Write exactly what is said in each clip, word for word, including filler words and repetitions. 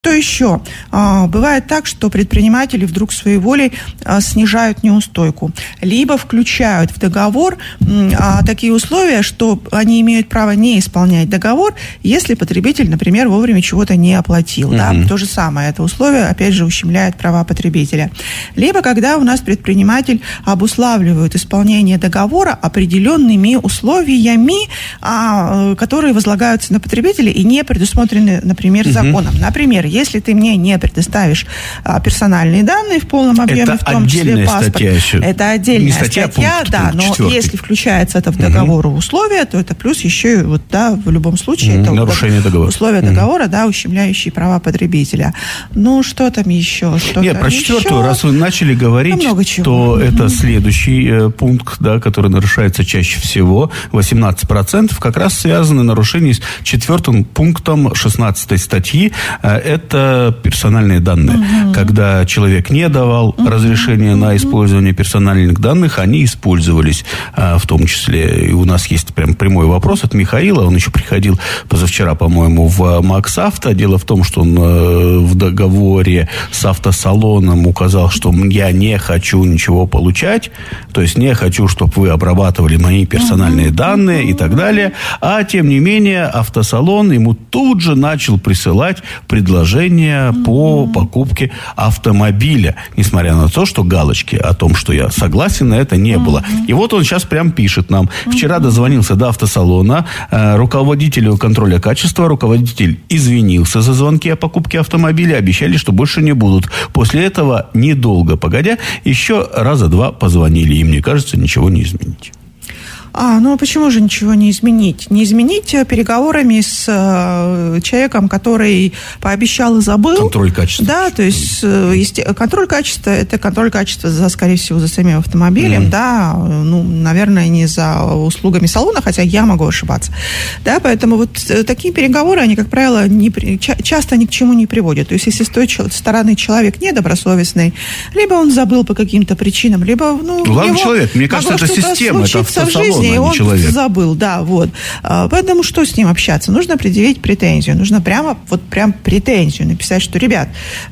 Что еще? Бывает так, что предприниматели вдруг своей волей снижают неустойку, либо включают в договор такие условия, что они имеют право не исполнять договор, если потребитель, например, вовремя чего-то не оплатил. Mm-hmm. Да? То же самое. Это условие, опять же, ущемляет права потребителя. Либо когда у нас предприниматель обуславливает исполнение договора определенными условиями, которые возлагаются на потребителя и не предусмотрены, например, mm-hmm. законом. Например, если ты мне не предоставишь а, персональные данные в полном объеме, это в том числе паспорт, статья, это отдельная статья, статья пункт, да, пункт но четвертый. Если включается это в договор угу. условия, то это плюс еще и вот, да, в любом случае угу. это нарушение договора. Условия угу. договора, да, ущемляющие права потребителя. Ну, что там еще? Что Нет, про четвертую, еще? раз вы начали говорить, то это следующий э, пункт, да, который нарушается чаще всего, восемнадцать процентов, как раз связаны нарушения с четвертым пунктом шестнадцатой статьи. Э, это персональные данные. Угу. Когда человек не давал угу. разрешения на использование персональных данных, они использовались, а, в том числе. И у нас есть прям прямой вопрос от Михаила. Он еще приходил позавчера, по-моему, в МаксАвто. Дело в том, что он э, в договоре с автосалоном указал, что я не хочу ничего получать, то есть не хочу, чтобы вы обрабатывали мои персональные угу. данные и так далее. А, тем не менее, автосалон ему тут же начал присылать предложение по покупке автомобиля, несмотря на то, что галочки о том, что я согласен на это, не было. И вот он сейчас прям пишет нам. Вчера дозвонился до автосалона, э, руководителю контроля качества, руководитель извинился за звонки о покупке автомобиля, обещали, что больше не будут. После этого, недолго погодя, еще раза два позвонили. И, мне кажется, ничего не изменить. А, ну почему же ничего не изменить? Не изменить переговорами с э, человеком, который пообещал и забыл. Контроль качества. Да, то есть э, есте... контроль качества, это контроль качества, за, скорее всего, за самим автомобилем, mm-hmm. да, ну, наверное, не за услугами салона, хотя я могу ошибаться. Да, поэтому вот такие переговоры, они, как правило, не, часто ни к чему не приводят. То есть если с той стороны человек недобросовестный, либо он забыл по каким-то причинам, либо, ну, главный человек, мне кажется, это система, это автосалон. И он человек. забыл, да, вот. Поэтому что с ним общаться? Нужно предъявить претензию. Нужно прямо, вот прям претензию написать, что, ребят,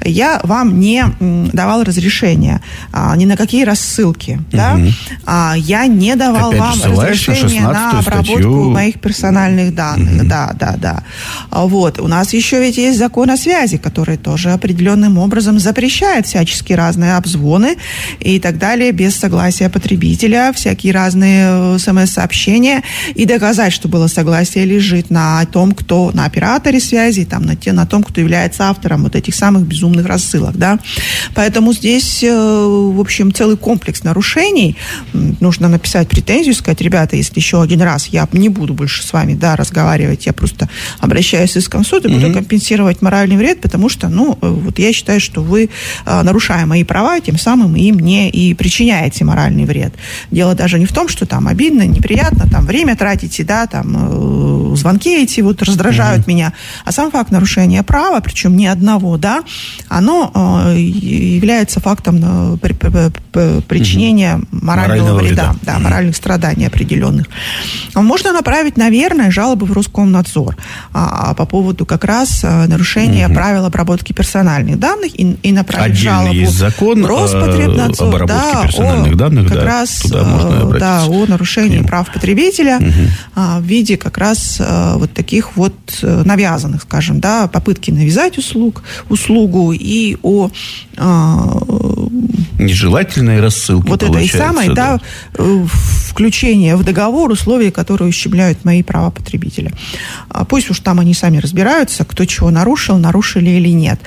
я вам не давал разрешения ни на какие рассылки, угу. да, я не давал Опять вам разрешения на обработку статью... моих персональных данных, угу. да, да, да. Вот. У нас еще ведь есть закон о связи, который тоже определенным образом запрещает всячески разные обзвоны и так далее без согласия потребителя, всякие разные смс сообщения, и доказать, что было согласие, лежит на том, кто, на операторе связи, там, на, те, на том, кто является автором вот этих самых безумных рассылок, да. Поэтому здесь, в общем, целый комплекс нарушений. Нужно написать претензию, сказать, ребята, если еще один раз я не буду больше с вами, да, разговаривать, я просто обращаюсь в иском в суд и буду mm-hmm. компенсировать моральный вред, потому что, ну, вот я считаю, что вы, нарушая мои права, тем самым и мне и причиняете моральный вред. Дело даже не в том, что там обидно, неприятно, там время тратите, да, там э, звонки эти вот раздражают mm-hmm. меня, а сам факт нарушения права, причем ни одного, да, оно э, является фактом э, при, при, при, причинения mm-hmm. морального, морального вреда, вреда. Да, mm-hmm. моральных страданий определенных. Можно направить, наверное, жалобы в Роскомнадзор а, по поводу как раз а, нарушения mm-hmm. правил обработки персональных данных и, и направить отдельно жалобу есть закон в Роспотребнадзор, об обработке да, персональных о, данных, как да, раз, туда можно обратиться. Да, о нарушении прав потребителя угу. а, в виде как раз а, вот таких вот навязанных, скажем, да, попытки навязать услуг, услугу и о а, нежелательные рассылки. Вот это и самое, да, да, включение в договор условий, которые ущемляют мои права потребителя. Пусть уж там они сами разбираются, кто чего нарушил, нарушили или нет.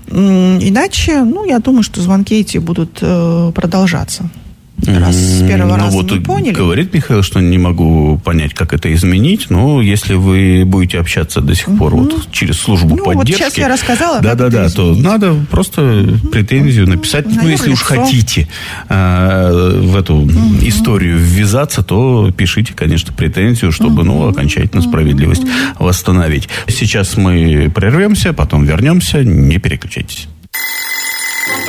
Иначе, ну, я думаю, что звонки эти будут продолжаться. Раз с первого ну, раза вот не поняли. Говорит Михаил, что не могу понять, как это изменить. Но если вы будете общаться до сих пор mm-hmm. вот, через службу ну, поддержки... Вот сейчас я рассказала, да, да, да, то надо просто mm-hmm. претензию написать. Mm-hmm. Ну, если уж хотите э, в эту mm-hmm. историю ввязаться, то пишите, конечно, претензию, чтобы mm-hmm. ну, окончательно справедливость mm-hmm. восстановить. Сейчас мы прервемся, потом вернемся. Не переключайтесь.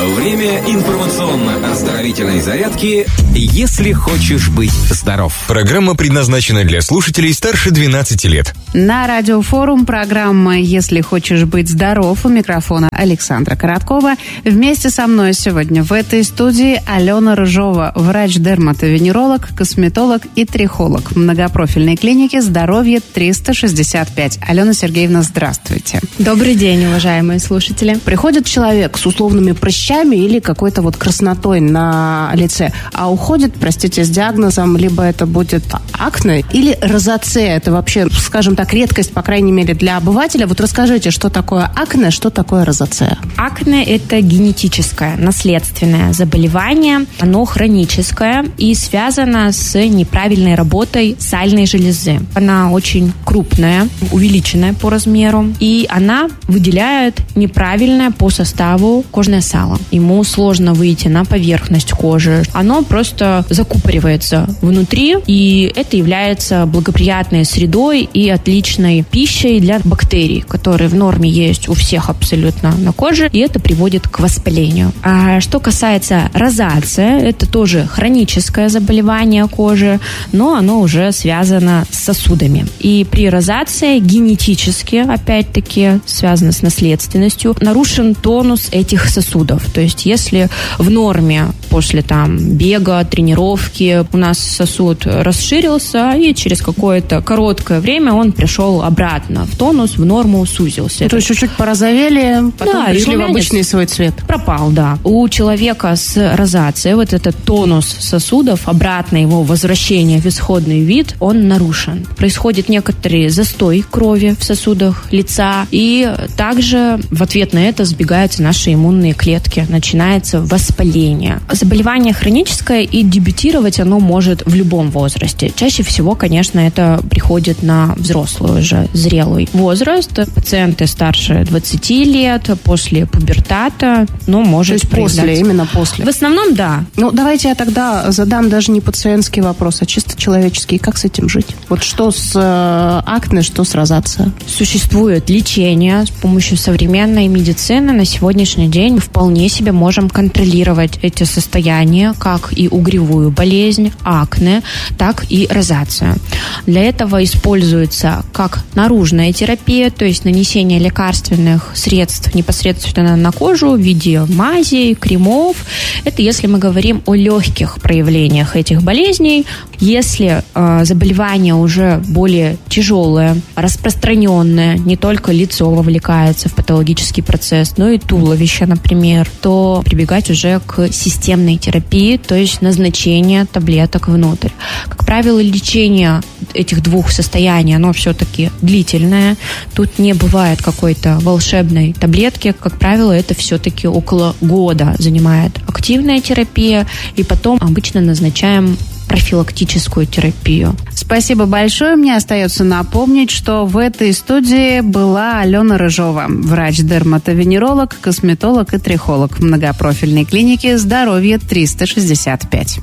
Время информационно-оздоровительной зарядки «Если хочешь быть здоров». Программа предназначена для слушателей старше двенадцати лет. На Радиофорум программа «Если хочешь быть здоров». У микрофона Александра Короткова. Вместе со мной сегодня в этой студии Алена Рыжова, врач-дерматовенеролог, косметолог и трихолог многопрофильной клиники «Здоровье триста шестьдесят пять». Алена Сергеевна, здравствуйте. Добрый день, уважаемые слушатели. Приходит человек с условными прыщами или какой-то вот краснотой на лице, а уходит, простите, с диагнозом, либо это будет акне или розацея. Это вообще, скажем так, редкость, по крайней мере, для обывателя. Вот расскажите, что такое акне, что такое розацея? Акне – это генетическое, наследственное заболевание. Оно хроническое и связано с неправильной работой сальной железы. Она очень крупная, увеличенная по размеру, и она выделяет неправильное по составу кожное сало. Ему сложно выйти на поверхность кожи. Оно просто закупоривается внутри, и это является благоприятной средой и отличной пищей для бактерий, которые в норме есть у всех абсолютно на коже, и это приводит к воспалению. А что касается розации, это тоже хроническое заболевание кожи, но оно уже связано с сосудами. И при розации генетически, опять-таки, связано с наследственностью, нарушен тонус этих сосудов. То есть, если в норме после там бега, тренировки у нас сосуд расширился, и через какое-то короткое время он пришел обратно в тонус, в норму сузился. То есть чуть-чуть порозовели, потом да, пришли в обычный свой цвет. Пропал, да. У человека с розацией вот этот тонус сосудов, обратно его возвращение в исходный вид, он нарушен. Происходит некоторый застой крови в сосудах лица, и также в ответ на это сбегаются наши иммунные клетки, начинается воспаление. Заболевание хроническое, и дебютировать оно может в любом возрасте. Чаще всего, конечно, это приходит на взрослый уже, зрелый возраст. Пациенты старше двадцати лет, после пубертата, ну, может То есть после, именно после? В основном, да. Ну, давайте я тогда задам даже не пациентский вопрос, а чисто человеческий. Как с этим жить? Вот что с э, акне, что с розацией? Существует лечение с помощью современной медицины. На сегодняшний день вполне себе можем контролировать эти состояния, как и угревую болезнь, акне, так и розацию. Для этого используется как наружная терапия, то есть нанесение лекарственных средств непосредственно на кожу в виде мазей, кремов. Это если мы говорим о легких проявлениях этих болезней. Если э, заболевание уже более тяжелое, распространенное, не только лицо вовлекается в патологический процесс, но и туловище, например, то прибегать уже к системной терапии, то есть назначение таблеток внутрь. Как правило, лечение этих двух состояний, оно все-таки длительное. Тут не бывает какой-то волшебной таблетки. Как правило, это все-таки около года занимает активная терапия, и потом обычно назначаем профилактическую терапию. Спасибо большое. Мне остается напомнить, что в этой студии была Алена Рыжова, врач-дерматовенеролог, косметолог и трихолог многопрофильной клиники «Здоровье триста шестьдесят пять».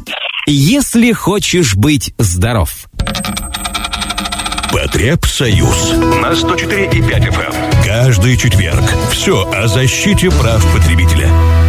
Если хочешь быть здоров. Потребсоюз на сто четыре и пять эф эм. Каждый четверг. Все о защите прав потребителя.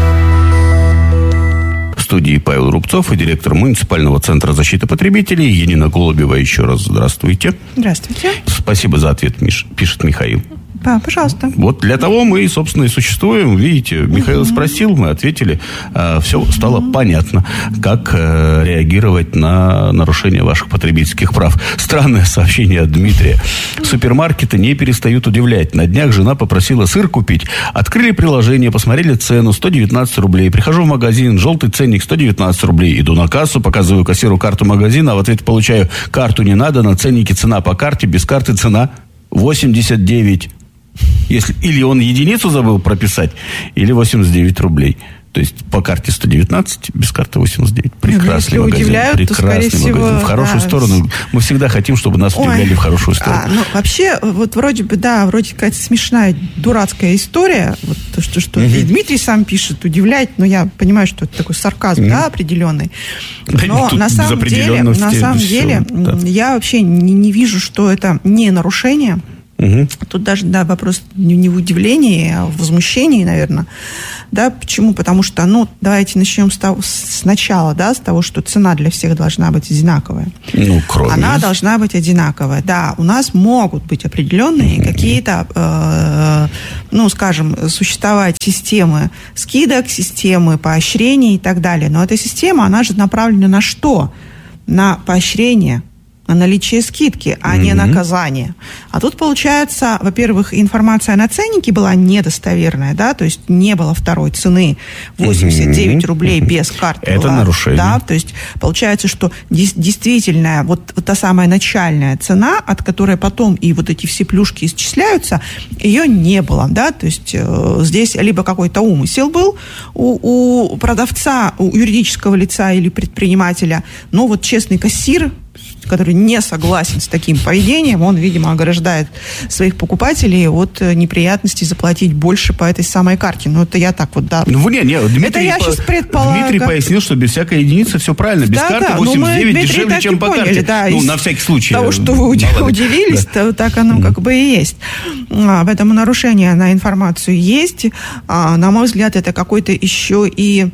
В студии Павел Рубцов и директор муниципального центра защиты потребителей Енина Голубева. Еще раз здравствуйте. Здравствуйте. Спасибо за ответ, Миш, пишет Михаил. Да, пожалуйста. Вот для того мы, собственно, и существуем. Видите, Михаил uh-huh. спросил, мы ответили. А, все стало uh-huh. понятно, как а, реагировать на нарушение ваших потребительских прав. Странное сообщение от Дмитрия. Супермаркеты не перестают удивлять. На днях жена попросила сыр купить. Открыли приложение, посмотрели цену, сто девятнадцать рублей. Прихожу в магазин, желтый ценник сто девятнадцать рублей. Иду на кассу, показываю кассиру карту магазина, а в ответ получаю: карту не надо, на ценнике цена по карте, без карты цена восемьдесят девять. Если, или он единицу забыл прописать, или восемьдесят девять рублей. То есть по карте сто девятнадцать, без карты восемьдесят девять. Прекрасный ну, магазин. Удивляют, прекрасный то, магазин. Всего, в хорошую да. сторону. Мы всегда хотим, чтобы нас Ой, удивляли в хорошую сторону. А, ну, вообще, вот вроде бы, да, вроде какая-то смешная, дурацкая история. Вот то, что, что mm-hmm. и Дмитрий сам пишет, удивлять, но я понимаю, что это такой сарказм, mm-hmm. да, определенный. Но да, на самом деле, на самом все, деле да. я вообще не, не вижу, что это не нарушение. Угу. Тут даже, да, вопрос не в удивлении, а в возмущении, наверное. Да, почему? Потому что, ну, давайте начнем с того, сначала, да, с того, что цена для всех должна быть одинаковая. Ну, кроме... Она должна быть одинаковая. Да, у нас могут быть определенные mm-hmm. какие-то, э, ну, скажем, существовать системы скидок, системы поощрений и так далее. Но эта система, она же направлена на что? На поощрение, на наличие скидки, а mm-hmm. не наказание. А тут, получается, во-первых, информация на ценнике была недостоверная, да, то есть не было второй цены восемьдесят девять mm-hmm. рублей без карты. Это была, нарушение. Да, то есть получается, что действительно вот, вот та самая начальная цена, от которой потом и вот эти все плюшки исчисляются, ее не было, да, то есть э, здесь либо какой-то умысел был у, у продавца, у юридического лица или предпринимателя, но вот честный кассир, который не согласен с таким поведением, он, видимо, ограждает своих покупателей от неприятностей заплатить больше по этой самой карте. Ну, это я так вот, да. Ну, не, не, Дмитрий, это я сейчас предполагаю. Дмитрий пояснил, что без всякой единицы все правильно. Без да, карты да, восемьдесят девять мы, дешевле, Дмитрий, чем по поняли, карте. да, ну, на всякий случай. Того, что вы Мало удивились, да. то, так оно mm. как бы и есть. А, поэтому нарушение на информацию есть. А, на мой взгляд, это какой-то еще и...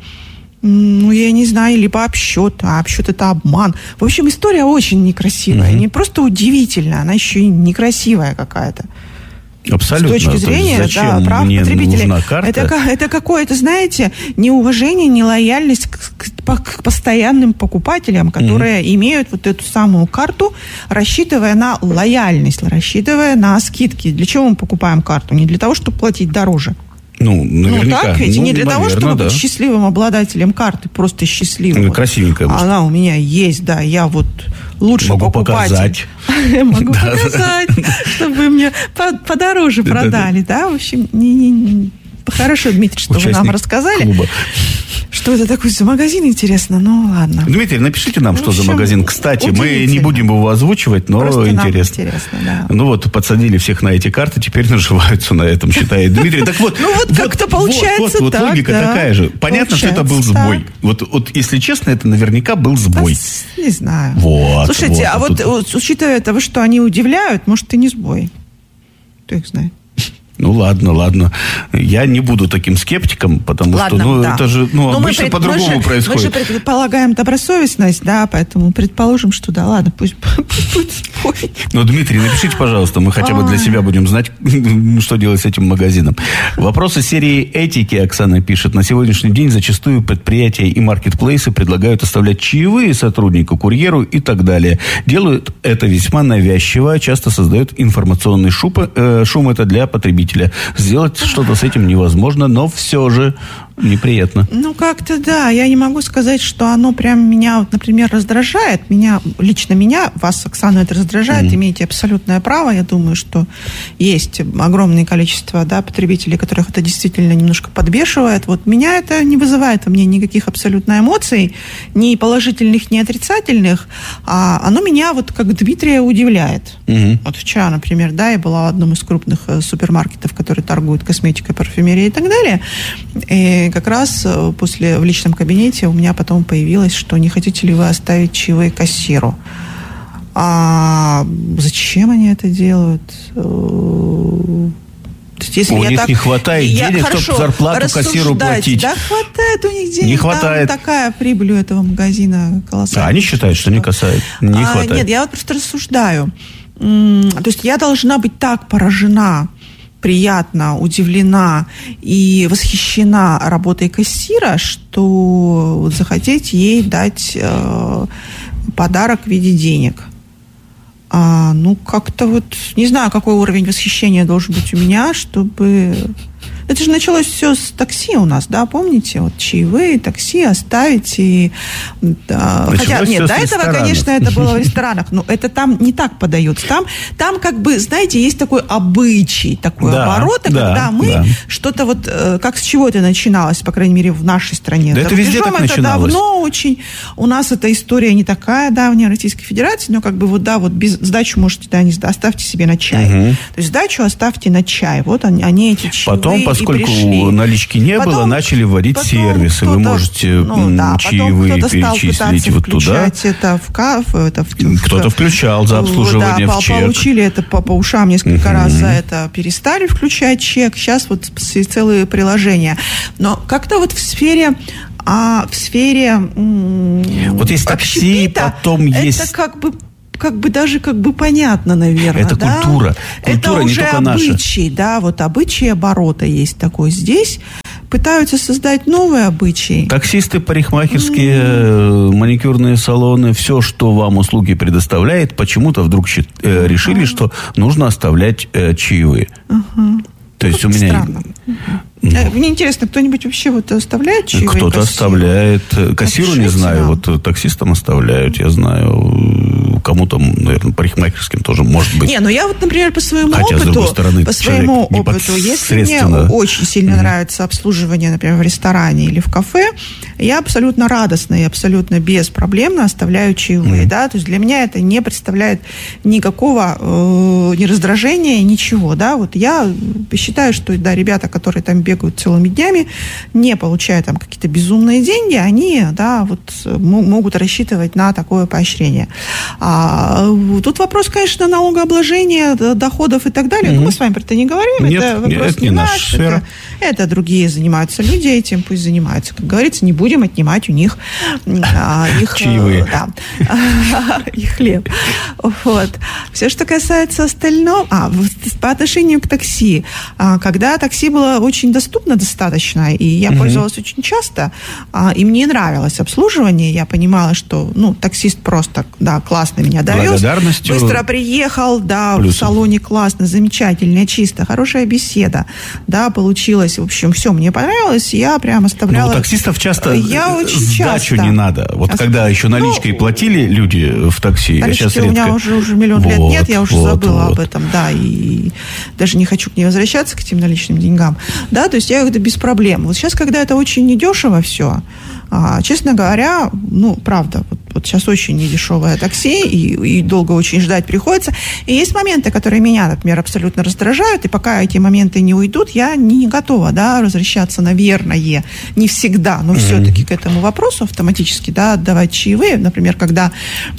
Ну, я не знаю, либо обсчет, а обсчет это обман. В общем, история очень некрасивая. Mm-hmm. Не просто удивительная, она еще и некрасивая какая-то. Абсолютно. С точки зрения да, прав потребителей. Это, это какое-то, знаете, неуважение, нелояльность к, к, к постоянным покупателям, которые mm-hmm. имеют вот эту самую карту, рассчитывая на лояльность, рассчитывая на скидки. Для чего мы покупаем карту? Не для того, чтобы платить дороже. Ну, наверняка. Ну, так ведь, ну, не для наверное, того, чтобы да. быть счастливым обладателем карты, просто счастливым. Ну, красивенькая. Может. Она у меня есть, да, я вот лучше Могу покупатель. показать. Могу показать, чтобы вы мне подороже продали, да, в общем, хорошо, Дмитрий, что вы нам рассказали. Что это такое за магазин, интересно? Ну, ладно. Дмитрий, напишите нам, что за магазин. Кстати, мы не будем его озвучивать, но Просто интересно. Нам интересно, да. Ну вот, подсадили всех на эти карты, теперь наживаются на этом, считает Дмитрий. Так вот, ну вот как-то получается вот, так, вот логика да. такая же. Понятно, что это был сбой. Вот, вот, если честно, это наверняка был сбой. Не знаю. Вот. Слушайте, а вот, вот учитывая того, что они удивляют, может, и не сбой. Кто их знает? Ну, ладно, ладно. Я не буду таким скептиком, потому ладно, что, ну, да. это же, ну, Но обычно мы, по-другому мы же, происходит. Мы же предполагаем добросовестность, да, поэтому предположим, что да, ладно, пусть будет спой. Ну, Дмитрий, напишите, пожалуйста, мы хотя бы для себя будем знать, что делать с этим магазином. Вопросы серии этики, Оксана пишет. На сегодняшний день зачастую предприятия и маркетплейсы предлагают оставлять чаевые сотруднику, курьеру и так далее. Делают это весьма навязчиво, часто создают информационный шум, э, шум это для потребителей. Сделать что-то с этим невозможно, но все же неприятно. Ну, как-то да. Я не могу сказать, что оно прям меня, вот, например, раздражает. Меня, лично меня, вас, Оксана, это раздражает. Mm-hmm. Имеете абсолютное право. Я думаю, что есть огромное количество, да, потребителей, которых это действительно немножко подбешивает. Вот меня это не вызывает во мне никаких абсолютно эмоций, ни положительных, ни отрицательных. А оно меня, вот как Дмитрия, удивляет. Mm-hmm. Вот вчера, например, да, я была в одном из крупных супермаркетов, которые торгуют косметикой, парфюмерией и так далее. И как раз после в личном кабинете у меня потом появилось, что не хотите ли вы оставить чаевые кассиру. А зачем они это делают? Если у них так, не хватает я, денег, хорошо, чтобы зарплату кассиру платить. Да, хватает у них денег. Не хватает. Там такая прибыль у этого магазина колоссальная. А они считают, что не касает. Не а, хватает. Нет, я вот просто рассуждаю. То есть я должна быть так поражена, приятно, удивлена и восхищена работой кассира, что вот захотеть ей дать э, подарок в виде денег. А, ну, как-то вот, не знаю, какой уровень восхищения должен быть у меня, чтобы... Это же началось все с такси у нас, да, помните? Вот чаевые, такси оставить и... Да, хотя, нет, до этого, конечно, это было в ресторанах, но это там не так подается. Там, там как бы, знаете, есть такой обычай, такой да, оборот, да, когда мы да. что-то вот, как с чего это начиналось, по крайней мере, в нашей стране. Да, это везде так начиналось. Это давно очень. У нас эта история не такая давняя в Российской Федерации, но как бы вот, да, вот без сдачу можете, да, не оставьте себе на чай. Угу. То есть сдачу оставьте на чай. Вот они, они эти чаевые. Потом поскольку налички не потом, было, начали вводить сервисы. Вы можете ну, да, чаевые перечислить вот туда. Это в каф, это в, кто-то включал за обслуживание да, в чек. Получили это по, по ушам несколько uh-huh. раз за это, перестали включать чек. Сейчас вот целые приложения. Но как-то вот в сфере... А в сфере м- вот есть такси, потом это есть... Это как бы как бы даже как бы понятно, наверное. Это да? культура. Культура это не уже только обычай, наша. Да, вот обычай оборота есть такой. Здесь пытаются создать новые обычаи. Таксисты, парикмахерские, mm-hmm. маникюрные салоны, все, что вам услуги предоставляет, почему-то вдруг э, решили, uh-huh. что нужно оставлять э, чаевые. Uh-huh. То есть ну, у меня... Странно. Ну, мне интересно, кто-нибудь вообще вот оставляет чаевые? Кто-то кассиру? оставляет. Кассиру не знаю, вот таксистам оставляют, я знаю. Кому-то, наверное, парикмахерским тоже может быть. Не, ну я вот, например, по своему Хотя, опыту, с другой стороны, по своему опыту, если мне очень сильно mm-hmm. нравится обслуживание, например, в ресторане или в кафе, я абсолютно радостно и абсолютно беспроблемно оставляю чаевые, mm-hmm. да, то есть для меня это не представляет никакого э, ни раздражения, ничего, да, вот я считаю, что, да, ребята, которые там бегают целыми днями, не получая там какие-то безумные деньги, они, да, вот могут рассчитывать на такое поощрение. А, тут вопрос, конечно, налогообложения, доходов и так далее. Mm-hmm. Но мы с вами про это не говорим. Нет, это вопрос это не, не наш. наша сфера. Это, это другие занимаются люди этим, пусть занимаются. Как говорится, не будем отнимать у них а, их... Чаевые. Да, их хлеб. Вот. Все, что касается остального... А, по отношению к такси. Когда такси было очень доступно достаточно, и я mm-hmm. пользовалась очень часто, и мне нравилось обслуживание, я понимала, что, ну, таксист просто, да, классно меня довез, быстро приехал, да, плюсом. В салоне классно, замечательно, чисто, хорошая беседа, да, получилось, в общем, все мне понравилось, я прям оставляла... Но у таксистов часто я очень сдачу часто. не надо. Вот а когда еще наличкой ну, платили люди в такси, а сейчас редко... у меня уже, уже миллион вот, лет нет, я уже вот, забыла вот. об этом, да, и даже не хочу к ней возвращаться, к этим наличным деньгам, да, то есть я их да без проблем. Вот сейчас, когда это очень недешево все, а, честно говоря, ну, правда, вот, вот сейчас очень недешевое такси, и, и долго очень ждать приходится. И есть моменты, которые меня, например, абсолютно раздражают, и пока эти моменты не уйдут, я не готова, да, возвращаться, наверное, не всегда, но mm-hmm. все-таки к этому вопросу автоматически, да, отдавать чаевые. Например, когда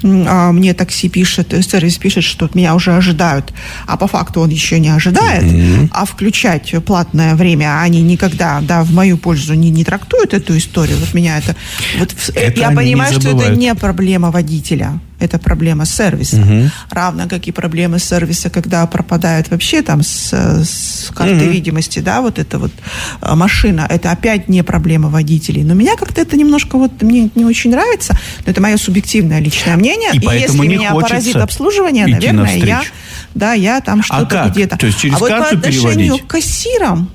а, мне такси пишет, сервис пишет, что меня уже ожидают, а по факту он еще не ожидает, mm-hmm. а включать платное время они никогда, да, в мою пользу не, не трактуют эту историю. Вот меня это... Вот, это я понимаю, что это не проблема водителя, это проблема сервиса. Угу. Равно как и проблема сервиса, когда пропадает вообще там с, с карты угу. видимости, да, вот эта вот машина, это опять не проблема водителей. Но меня как-то это немножко вот, мне не очень нравится, но это мое субъективное личное мнение. И, и если меня поразит обслуживание, наверное, я, да, я там что-то а где-то. То есть через а вот карту по отношению переводить? к кассирам,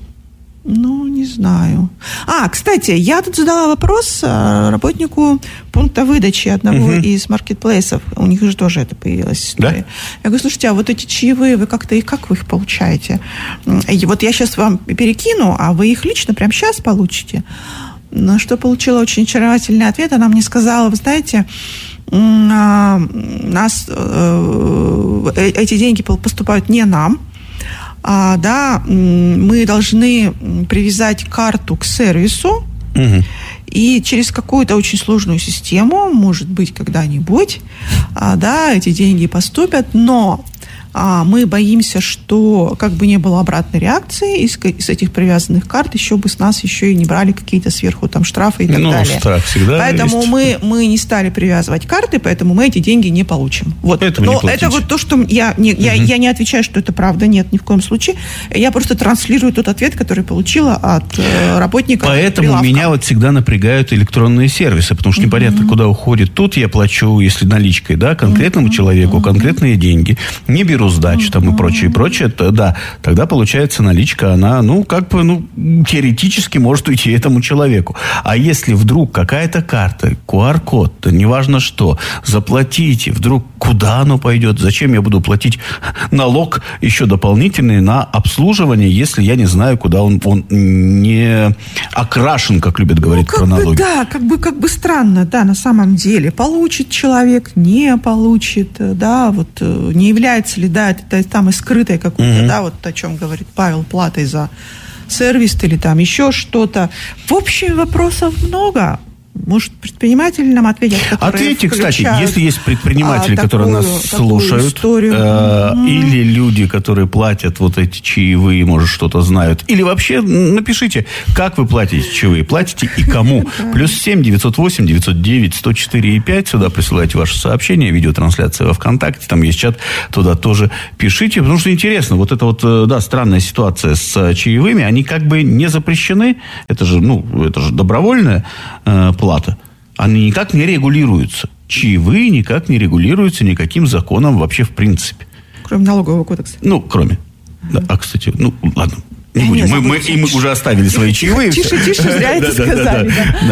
ну, не знаю. А, кстати, я тут задала вопрос работнику пункта выдачи одного uh-huh. из маркетплейсов. У них же тоже это появилась история. Да? Я говорю, слушайте, а вот эти чаевые, вы как-то их, как вы их получаете? И вот я сейчас вам перекину, а вы их лично прямо сейчас получите? На что получила очень очаровательный ответ. Она мне сказала, вы знаете, у нас эти деньги поступают не нам, А, да, мы должны привязать карту к сервису, угу. и через какую-то очень сложную систему, может быть, когда-нибудь, а, да, эти деньги поступят, но а, мы боимся, что как бы не было обратной реакции, из, из этих привязанных карт еще бы с нас еще и не брали какие-то сверху там штрафы и так ну, далее. Штраф всегда поэтому есть. мы, мы не стали привязывать карты, поэтому мы эти деньги не получим. Вот. Поэтому но не это вот то, что я не, я, угу. я не отвечаю, что это правда, нет, ни в коем случае. Я просто транслирую тот ответ, который получила от э, работника. Поэтому прилавка. Меня вот всегда напрягают электронные сервисы, потому что непонятно, угу. куда уходит. Тут я плачу, если наличкой, да, конкретному угу. человеку, угу. конкретные деньги, не беру сдачу угу. там и прочее, и прочее, то, да, тогда получается наличка, она, ну, как бы, ну, теоретически может уйти этому человеку. А если вдруг какая-то карта, ку ар код, неважно что, заплатите, вдруг куда оно пойдет, зачем я буду платить налог еще дополнительный на обслуживание, если я не знаю, куда он, он не окрашен, как любят говорить ну, про налоги. Бы, да, как бы, как бы странно, да, на самом деле. Получит человек, не получит, да, вот не является ли, да, это там и скрытой какой-то, mm-hmm. да, вот о чем говорит Павел, платой за сервис или там еще что-то. В общем, вопросов много. Может, предприниматели нам ответят, Ответьте, кстати, если есть предприниматели, а, которые такую, нас слушают, э, mm-hmm. или люди, которые платят вот эти чаевые, может, что-то знают, или вообще напишите, как вы платите чаевые, платите и кому. Плюс семь девятьсот восемь девятьсот девять сто четыре и пять, сюда присылайте ваши сообщения, видеотрансляция во ВКонтакте, там есть чат, туда тоже пишите, потому что интересно, вот эта вот, да, странная ситуация с чаевыми, они как бы не запрещены, это же, ну, это же добровольная э, плата. Они никак не регулируются. Чаевые никак не регулируются никаким законом вообще в принципе. Кроме налогового кодекса. Ну, кроме. Да. А, кстати, ну, ладно. Не будем. Мы, мы, и мы уже оставили свои чаевые. Тише, тише, зря это сказали.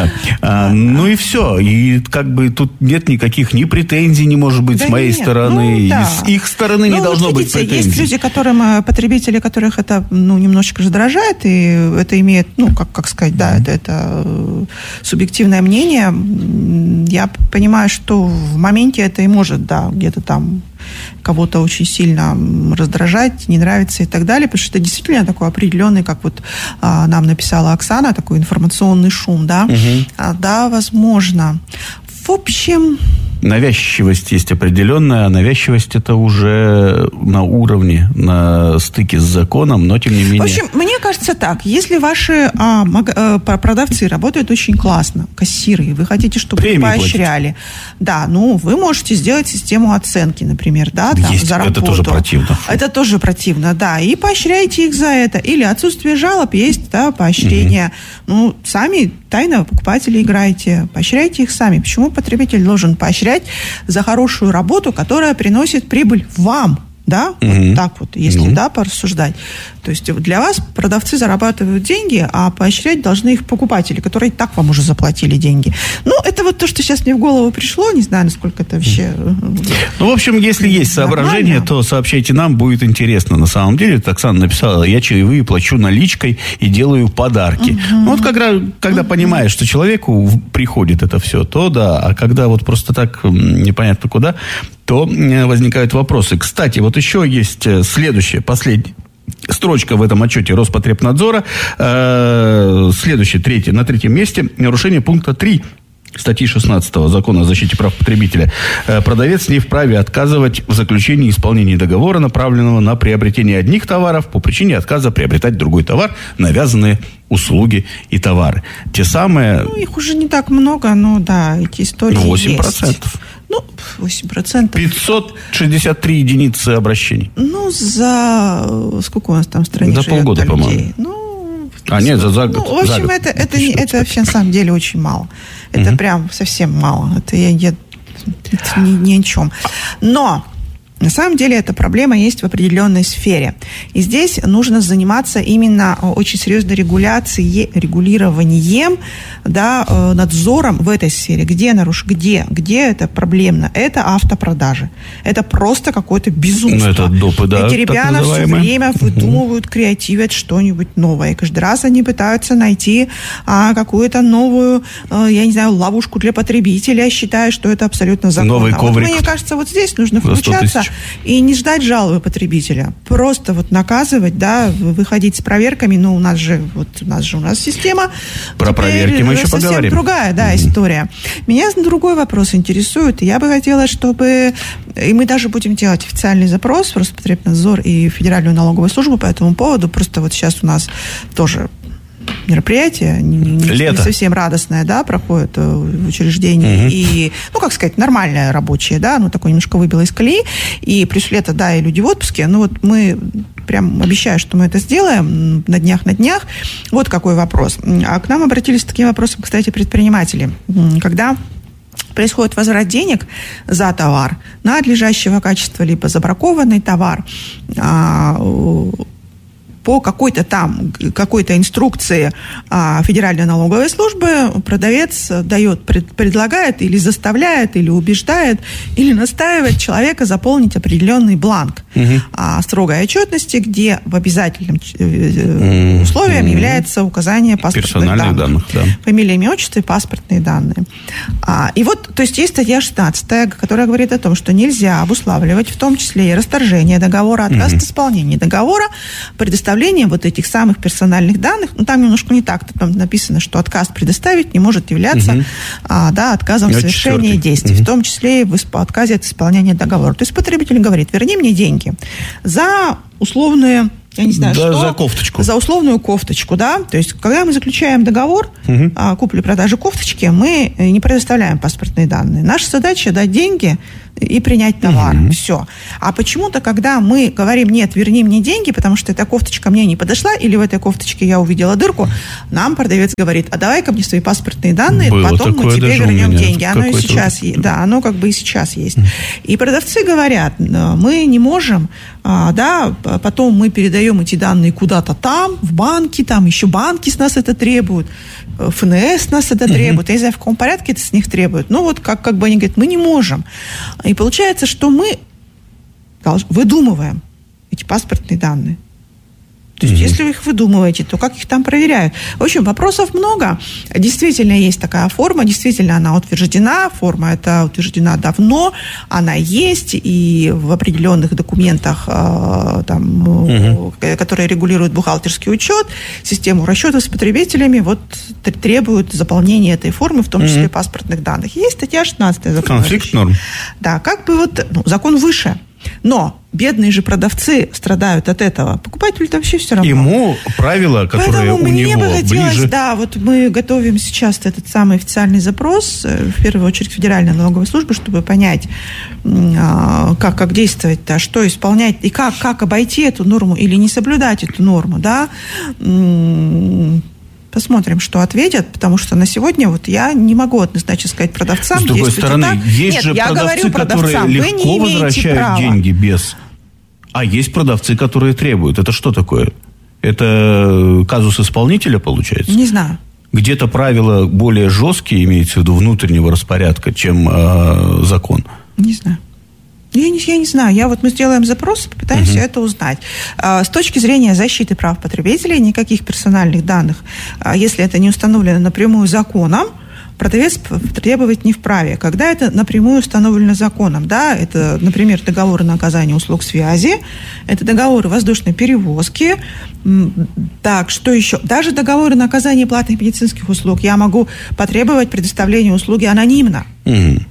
Ну и все. И как бы тут нет никаких ни претензий, не может быть, с моей стороны. С их стороны не должно быть претензий. Есть люди, которым, потребители, которых это, ну, немножечко раздражает, и это имеет, ну, как, как сказать, да, это, это субъективное мнение. Я понимаю, что в моменте это и может, да, где-то там кого-то очень сильно раздражать, не нравится и так далее, потому что это действительно такой определенный, как вот а, нам написала Оксана, такой информационный шум, да, угу. а, да, возможно. В общем... Навязчивость есть определенная, а навязчивость это уже на уровне, на стыке с законом, но тем не менее... В общем, мне кажется так, если ваши а, маг, а, продавцы работают очень классно, кассиры, вы хотите, чтобы их поощряли, да, ну, вы можете сделать систему оценки, например, да, там, есть, за работу. Это тоже противно. Это тоже противно, да, и поощряйте их за это. Или отсутствие жалоб есть, да, поощрение. Угу. Ну, сами тайно покупатели играйте, поощряйте их сами. Почему потребитель должен поощрять за хорошую работу, которая приносит прибыль вам, да, mm-hmm. вот так вот, если, mm-hmm. да, порассуждать. То есть для вас продавцы зарабатывают деньги, а поощрять должны их покупатели, которые и так вам уже заплатили деньги. Ну, это вот то, что сейчас мне в голову пришло, не знаю, насколько это вообще... Ну, в общем, если есть соображения, нормально, то сообщайте нам, будет интересно. На самом деле, Оксана написала, я чаевые плачу наличкой и делаю подарки. Mm-hmm. Ну, вот когда, когда mm-hmm. понимаешь, что человеку приходит это все, то да, а когда вот просто так непонятно куда, то возникают вопросы. Кстати, вот еще есть следующее, последнее. Строчка в этом отчете Роспотребнадзора. Э, следующее, третье, на третьем месте нарушение пункта три статьи шестнадцатого Закона о защите прав потребителя. Э, продавец не вправе отказывать в заключении и исполнении договора, направленного на приобретение одних товаров по причине отказа приобретать другой товар, навязанные услуги и товары. Те самые... Ну, их уже не так много, но да, эти истории восемь процентов. Есть. Ну, восемь процентов. пятьсот шестьдесят три единицы обращений. Ну, за... Сколько у нас там страниц За полгода, людей? по-моему. Ну, а нет, за, за год. Ну, в общем, за год. это, это, это, это вообще на самом деле очень мало. Это угу. прям совсем мало. Это я, я это ни, ни о чем. Но... На самом деле эта проблема есть в определенной сфере. И здесь нужно заниматься именно очень серьезной регуляцией, регулированием, да, надзором в этой сфере. Где наруш... где? Где это проблемно? Это автопродажи. Это просто какое-то безумство. Ну, это допы, да, эти ребята все время выдумывают, креативят что-нибудь новое. И каждый раз они пытаются найти а, какую-то новую, а, я не знаю, ловушку для потребителя, считая, что это абсолютно законно. Новый коврик. Вот, мне кажется, вот здесь нужно включаться и не ждать жалобы потребителя. Просто вот наказывать, да, выходить с проверками. Ну, у нас же, вот у нас же у нас система. Про проверки мы еще совсем поговорим. Другая, да, mm-hmm. история. Меня другой вопрос интересует. Я бы хотела, чтобы... И мы даже будем делать официальный запрос в Роспотребнадзор и Федеральную налоговую службу по этому поводу. Просто вот сейчас у нас тоже мероприятие не, не совсем радостное, да, проходит в учреждении. Угу. И, ну, как сказать, нормальное рабочее, да, ну, такое немножко выбило из колеи. И плюс лето, да, и люди в отпуске. Ну, вот мы прям обещаю, что мы это сделаем на днях, на днях. Вот какой вопрос. А к нам обратились с таким вопросом, кстати, предприниматели. Когда происходит возврат денег за товар, надлежащего качества, либо забракованный товар, по какой-то там, какой-то инструкции а, Федеральной налоговой службы продавец дает, пред, предлагает или заставляет, или убеждает, или настаивает человека заполнить определенный бланк угу. а, строгой отчетности, где в обязательном э, условием угу. является указание паспортных данных. данных да. Фамилия, имя, отчество и паспортные данные. А, и вот, то есть есть статья шестнадцатая, которая говорит о том, что нельзя обуславливать в том числе и расторжение договора, отказ угу. от исполнения договора, предоставление предоставлением вот этих самых персональных данных, ну, там немножко не так, там написано, что отказ предоставить не может являться угу. а, да, отказом в совершении действий, угу. в том числе и в отказе от исполнения договора. То есть потребитель говорит, верни мне деньги за условные... Я не знаю, да, что. За кофточку. За условную кофточку, да. То есть, когда мы заключаем договор угу. о купле-продаже кофточки, мы не предоставляем паспортные данные. Наша задача дать деньги и принять товар. Угу. Все. А почему-то, когда мы говорим, нет, верни мне деньги, потому что эта кофточка мне не подошла, или в этой кофточке я увидела дырку, нам продавец говорит, а давай-ка мне свои паспортные данные, было потом мы тебе вернем деньги. Оно и сейчас есть. Да, оно как бы и сейчас есть. Угу. И продавцы говорят, мы не можем, да, потом мы передаем эти данные куда-то там, в банки, там еще банки с нас это требуют, эф эн эс нас это требует, я не знаю, в каком порядке это с них требует. Ну вот как, как бы они говорят, мы не можем. И получается, что мы выдумываем эти паспортные данные. То есть, mm-hmm. если вы их выдумываете, то как их там проверяют? В общем, вопросов много. Действительно, есть такая форма, действительно, она утверждена. Форма эта утверждена давно, она есть, и в определенных документах, э, там, mm-hmm. которые регулируют бухгалтерский учет, систему расчетов с потребителями, вот требуют заполнения этой формы, в том числе mm-hmm. паспортных данных. Есть статья шестнадцатая закона. Конфликт норм. Да, как бы вот, ну, закон выше. Но бедные же продавцы страдают от этого. Покупателю вообще все равно. Ему правила, которые Поэтому у мне него бы хотелось, ближе. Да, вот мы готовим сейчас этот самый официальный запрос, в первую очередь Федеральной налоговой службы, чтобы понять, как, как действовать-то, что исполнять, и как, как обойти эту норму или не соблюдать эту норму, да. Посмотрим, что ответят, потому что на сегодня вот я не могу однозначно сказать продавцам. С другой стороны, так. есть Нет, же я продавцы, которые продавцам, легко возвращают права. деньги без... А есть продавцы, которые требуют. Это что такое? Это казус исполнителя, получается? Не знаю. Где-то правила более жесткие, имеется в виду внутреннего распорядка, чем э, закон? Не знаю. Я не, я не знаю. Я вот мы сделаем запрос, попытаемся uh-huh. это узнать. С точки зрения защиты прав потребителей, никаких персональных данных, если это не установлено напрямую законом, продавец требовать не вправе. Когда это напрямую установлено законом, да, это, например, договоры на оказание услуг связи, это договоры воздушной перевозки, так, что еще? Даже договоры на оказание платных медицинских услуг я могу потребовать предоставления услуги анонимно. Uh-huh.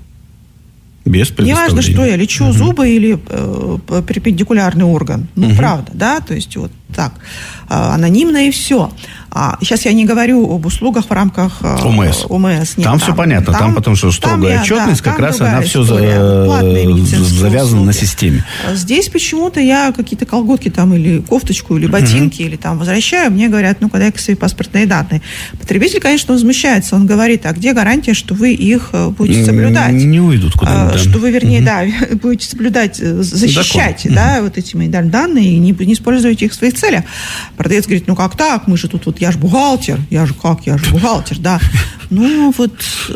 Без Неважно, что я лечу, uh-huh. зубы или э, перпендикулярный орган. Ну, uh-huh. правда, да, то есть вот так. Э, анонимно и все. А, сейчас я не говорю об услугах в рамках э, ОМС. ОМС. Нет, там, там все понятно, там, там потому что строгая я, отчетность, да, как раз она все за, завязана на системе. Здесь почему-то я какие-то колготки там или кофточку, или ботинки, uh-huh. или там возвращаю, мне говорят, ну-ка, дай-ка свои паспортные данные. Потребитель, конечно, возмущается, он говорит, а где гарантия, что вы их будете соблюдать? Не уйдут куда-нибудь. Что вы, вернее, uh-huh. да, будете соблюдать, защищать, Закон. да, uh-huh. вот эти данные и не, не используете их в своих целях. Продавец говорит, ну как так, мы же тут вот я же бухгалтер, я же как, я же бухгалтер, да. Ну, вот,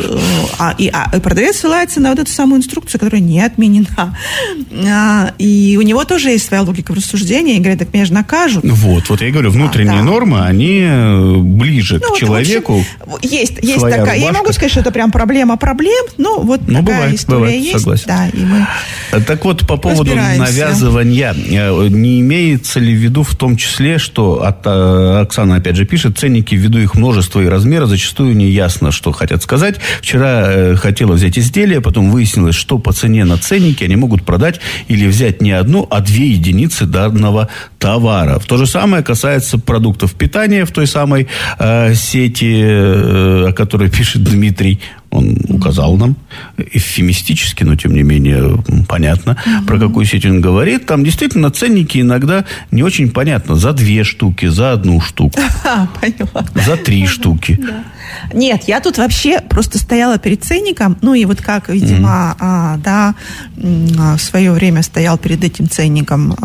а, и, а продавец ссылается на вот эту самую инструкцию, которая не отменена. А, и у него тоже есть своя логика в рассуждении, и говорят, так меня же накажут. Вот, вот я говорю, внутренние а, да. нормы, они ближе ну, к вот, человеку. В общем, есть, есть такая, рубашка. Я не могу сказать, что это прям проблема проблем, но вот ну, такая бывает, история бывает, есть. Согласен. Да, и мы так вот, по поводу навязывания, не имеется ли в виду в том числе, что от, Оксана опять же пишет, ценники ввиду их множества и размера зачастую не ясно, что хотят сказать. Вчера э, хотела взять изделие, потом выяснилось, что по цене на ценнике они могут продать или взять не одну, а две единицы данного товара. То же самое касается продуктов питания в той самой э, сети, э, о которой пишет Дмитрий. Он указал нам эвфемистически, но тем не менее понятно, mm-hmm. про какую сеть он говорит. Там действительно ценники иногда не очень понятно. За две штуки, за одну штуку. А, поняла. За три штуки. Да. Нет, я тут вообще просто стояла перед ценником, ну и вот как, видимо, mm-hmm. а, да, в свое время стоял перед этим ценником,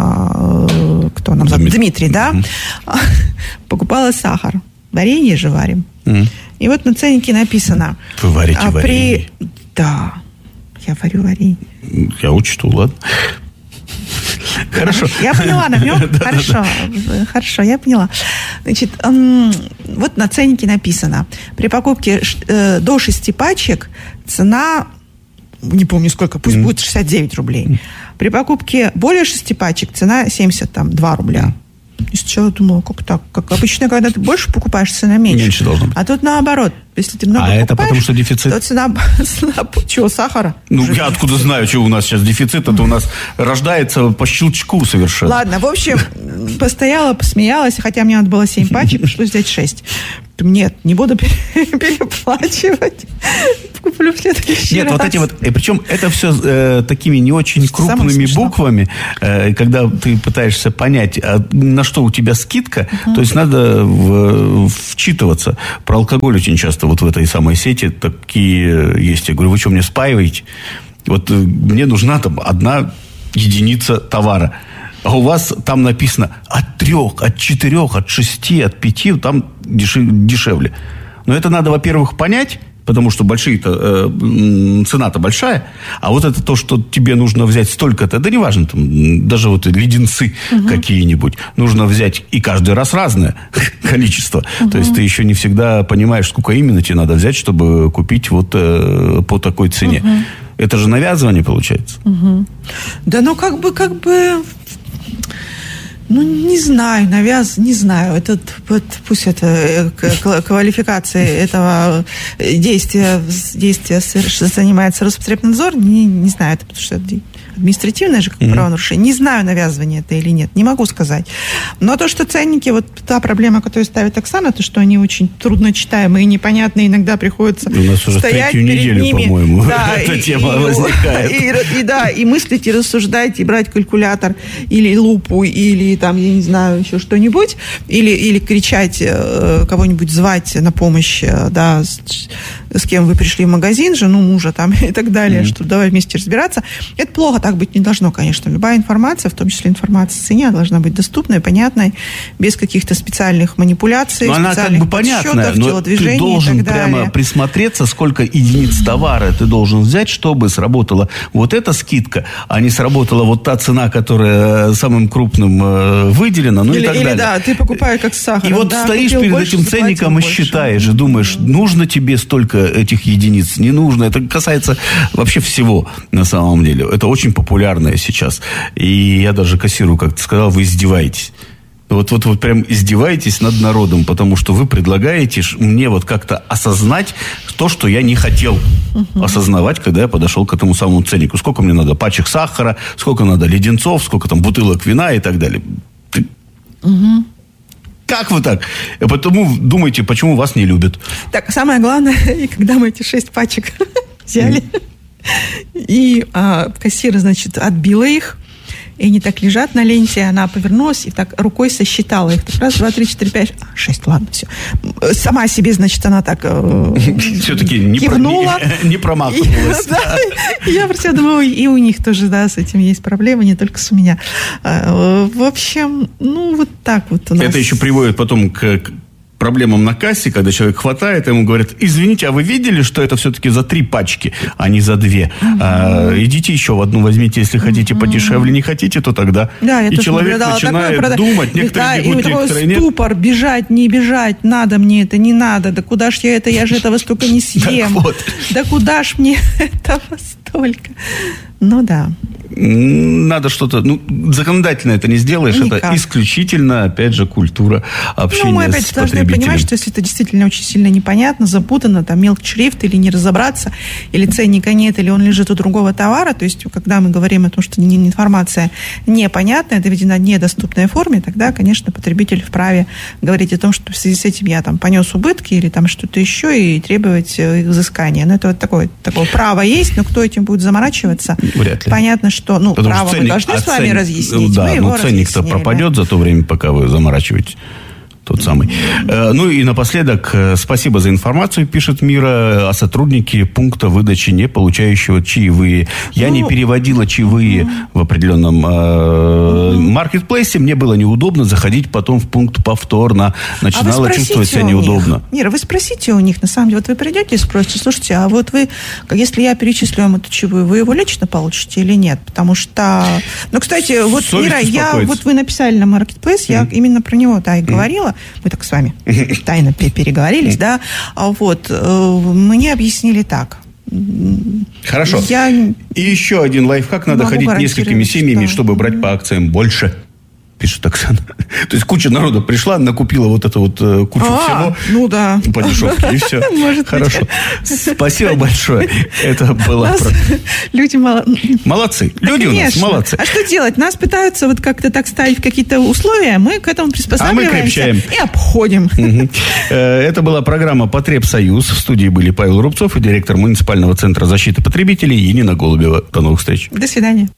а, кто нам зовут? Дмитрий, да, mm-hmm. покупала сахар. Варенье же варим. Mm-hmm. И вот на ценнике написано... Вы варите а, варенье? При... Да, я варю варенье. Я учту, ладно? Хорошо. Я поняла намек. Хорошо, хорошо, я поняла. Значит, вот на ценнике написано. При покупке до шести пачек цена, не помню сколько, пусть будет шестьдесят девять рублей. При покупке более шести пачек цена семьдесят два рубля. И сначала думала, как так? Как обычно, когда ты больше покупаешь, цена меньше. Меньше должно быть. А тут наоборот. Если ты много а покупаешь, это потому что дефицит? То цена, цена чего, сахара? Ну, я откуда знаю, что у нас сейчас дефицит? Это у нас рождается по щелчку совершенно. Ладно, в общем, постояла, посмеялась, хотя мне надо было семь пачек, пришлось взять шесть. Нет, не буду переплачивать. Куплю в следующий Нет, раз. вот эти вот... И причем это все э, такими не очень крупными буквами, э, когда ты пытаешься понять, а на что у тебя скидка, uh-huh. то есть надо в, вчитываться. Про алкоголь очень часто вот в этой самой сети такие есть. Я говорю, вы что, мне спаиваете? Вот мне нужна там одна единица товара. А у вас там написано от трех, от четырех, от шести, от пяти, там дешевле. Но это надо, во-первых, понять, потому что большие-то, э, цена-то большая, а вот это то, что тебе нужно взять столько-то, да неважно, там, даже вот леденцы угу. какие-нибудь, нужно взять и каждый раз разное количество. Угу. То есть ты еще не всегда понимаешь, сколько именно тебе надо взять, чтобы купить вот э, по такой цене. Угу. Это же навязывание получается. Угу. Да ну как бы, как бы... Ну, не знаю, навяз, не знаю. Это, вот, пусть это квалификация этого действия, действия занимается Роспотребнадзор, не, не знаю, это потому что это административное же как mm-hmm. правонарушение. Не знаю, навязывание это или нет, не могу сказать. Но то, что ценники, вот та проблема, которую ставит Оксана, то, что они очень трудночитаемые и непонятные, иногда приходится стоять перед ними. У нас уже третью неделю, ними, по-моему, да, эта и, тема и, возникает. И, и, и, да, и мыслить, и рассуждать, и брать калькулятор, или лупу, или там, я не знаю, еще что-нибудь, или, или кричать, кого-нибудь звать на помощь, да, с, с кем вы пришли в магазин, жену, мужа там и так далее, mm-hmm. что давай вместе разбираться. Это плохо, так быть не должно, конечно. Любая информация, в том числе информация о цене, должна быть доступной, понятной, без каких-то специальных манипуляций, но специальных она как бы понятная, но ты должен прямо присмотреться, сколько единиц товара ты должен взять, чтобы сработала вот эта скидка, а не сработала вот та цена, которая самым крупным выделена, ну или, и так или, далее. Да, ты покупаешь как сахар. И вот да, стоишь перед больше, этим ценником и считаешь, и думаешь, нужно тебе столько этих единиц, не нужно. Это касается вообще всего на самом деле. Это очень популярное сейчас. И я даже кассиру как-то сказал, вы издеваетесь. Вот, вот, вот прям издеваетесь над народом, потому что вы предлагаете мне вот как-то осознать то, что я не хотел uh-huh. осознавать, когда я подошел к этому самому ценнику. Сколько мне надо пачек сахара, сколько надо леденцов, сколько там бутылок вина и так далее. Uh-huh. Как вы так? И потому думаете, почему вас не любят? Так, самое главное, и когда мы эти шесть пачек взяли, и а, кассир, значит, отбила их, и они так лежат на ленте, она повернулась и так рукой сосчитала их. Так раз, два, три, четыре, пять, а, шесть, ладно, все. Сама себе, значит, она так э, все-таки не, кивнула. Про, не, не промахнулась. И, да, я про себя думаю, и у них тоже, да, с этим есть проблемы, не только с у меня. В общем, ну, вот так вот у нас. Это еще приводит потом к... проблемам на кассе, когда человек хватает, ему говорят, извините, а вы видели, что это все-таки за три пачки, а не за две? Uh-huh. А, идите еще в одну возьмите, если хотите uh-huh. подешевле, не хотите, то тогда. Да, и человек начинает такое, думать, некоторые бегут, да, некоторые нет. Ступор, бежать, не бежать, надо мне это, не надо, да куда ж я это, я же этого столько не съем. Вот. Да куда ж мне этого столько? Ну да. Надо что-то... Ну, законодательно это не сделаешь. Никак. Это исключительно, опять же, культура общения. Ну, мы опять с должны понимать, что если это действительно очень сильно непонятно, запутано, там мелкий шрифт, или не разобраться, или ценника нет, или он лежит у другого товара, то есть, когда мы говорим о том, что информация непонятная, доведена в недоступной форме, тогда, конечно, потребитель вправе говорить о том, что в связи с этим я там понес убытки или там что-то еще, и требовать их взыскания. Но это вот такое, такое право есть, но кто этим будет заморачиваться? Вряд ли. Понятно, что, ну, потому право ценник, мы должны а с вами ценник, разъяснить. Да, мы его но ценник-то разъяснили, пропадет да? за то время, пока вы заморачиваете. Тот самый. Mm-hmm. Ну и напоследок, спасибо за информацию, пишет Мира, о сотруднике пункта выдачи, не получающего чаевые. Я ну, не переводила чаевые mm-hmm. в определенном э, маркетплейсе. Мне было неудобно заходить потом в пункт повторно. Начинала а чувствовать себя неудобно. Мира, вы спросите у них, на самом деле, вот вы придете и спросите, слушайте, а вот вы, если я перечислю вам эту чаевую, вы его лично получите или нет? Потому что... Ну, кстати, вот, Совесть Мира, я, вот вы написали на маркетплейс, mm-hmm. я именно про него, да, и mm-hmm. говорила. Мы так с вами тайно переговорились, да. Вот. Мне объяснили так. Хорошо. Я и еще один лайфхак. Надо ходить несколькими семьями, что... чтобы брать по акциям больше. пишет Оксана. То есть куча народу пришла, накупила вот эту вот э, кучу а, всего. Ну да. По дешевке, и все. Может Хорошо. Быть. Спасибо большое. Это было... Люди мало... молодцы. Да, люди конечно. у нас молодцы. А что делать? Нас пытаются вот как-то так ставить в какие-то условия, мы к этому приспосабливаемся. А мы крепчаем. И обходим. Это была программа «Потребсоюз». В студии были Павел Рубцов и директор муниципального центра защиты потребителей Енина Голубева. До новых встреч. До свидания.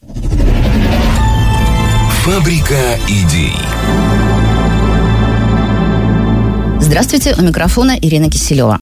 Фабрика идей. Здравствуйте, у микрофона Ирина Киселева.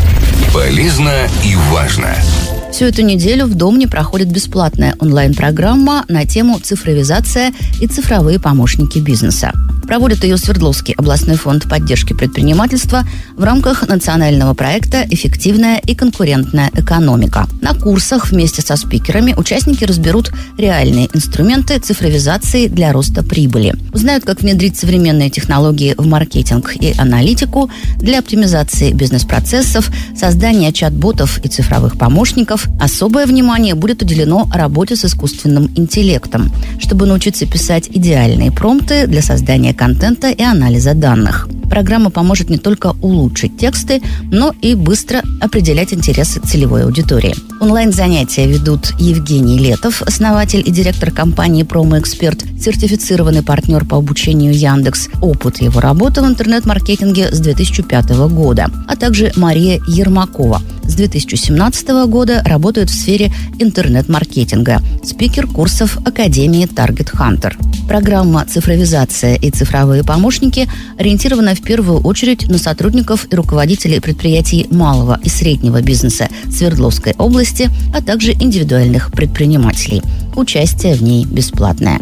Полезно и важно. Всю эту неделю в Домне проходит бесплатная онлайн-программа на тему «Цифровизация и цифровые помощники бизнеса». Проводит ее Свердловский областной фонд поддержки предпринимательства в рамках национального проекта «Эффективная и конкурентная экономика». На курсах вместе со спикерами участники разберут реальные инструменты цифровизации для роста прибыли. Узнают, как внедрить современные технологии в маркетинг и аналитику для оптимизации бизнес-процессов, создания чат-ботов и цифровых помощников. Особое внимание будет уделено работе с искусственным интеллектом, чтобы научиться писать идеальные промпты для создания контента и анализа данных. Программа поможет не только улучшить тексты, но и быстро определять интересы целевой аудитории. Онлайн-занятия ведут Евгений Летов, основатель и директор компании «Промо-эксперт», сертифицированный партнер по обучению Яндекс. Опыт его работы в интернет-маркетинге с две тысячи пятого года, а также Мария Ермакова. С две тысячи семнадцатого года работает в сфере интернет-маркетинга. Спикер курсов Академии Target Hunter. Программа «Цифровизация и цифровые помощники» ориентирована в первую очередь на сотрудников и руководителей предприятий малого и среднего бизнеса Свердловской области, а также индивидуальных предпринимателей. Участие в ней бесплатное.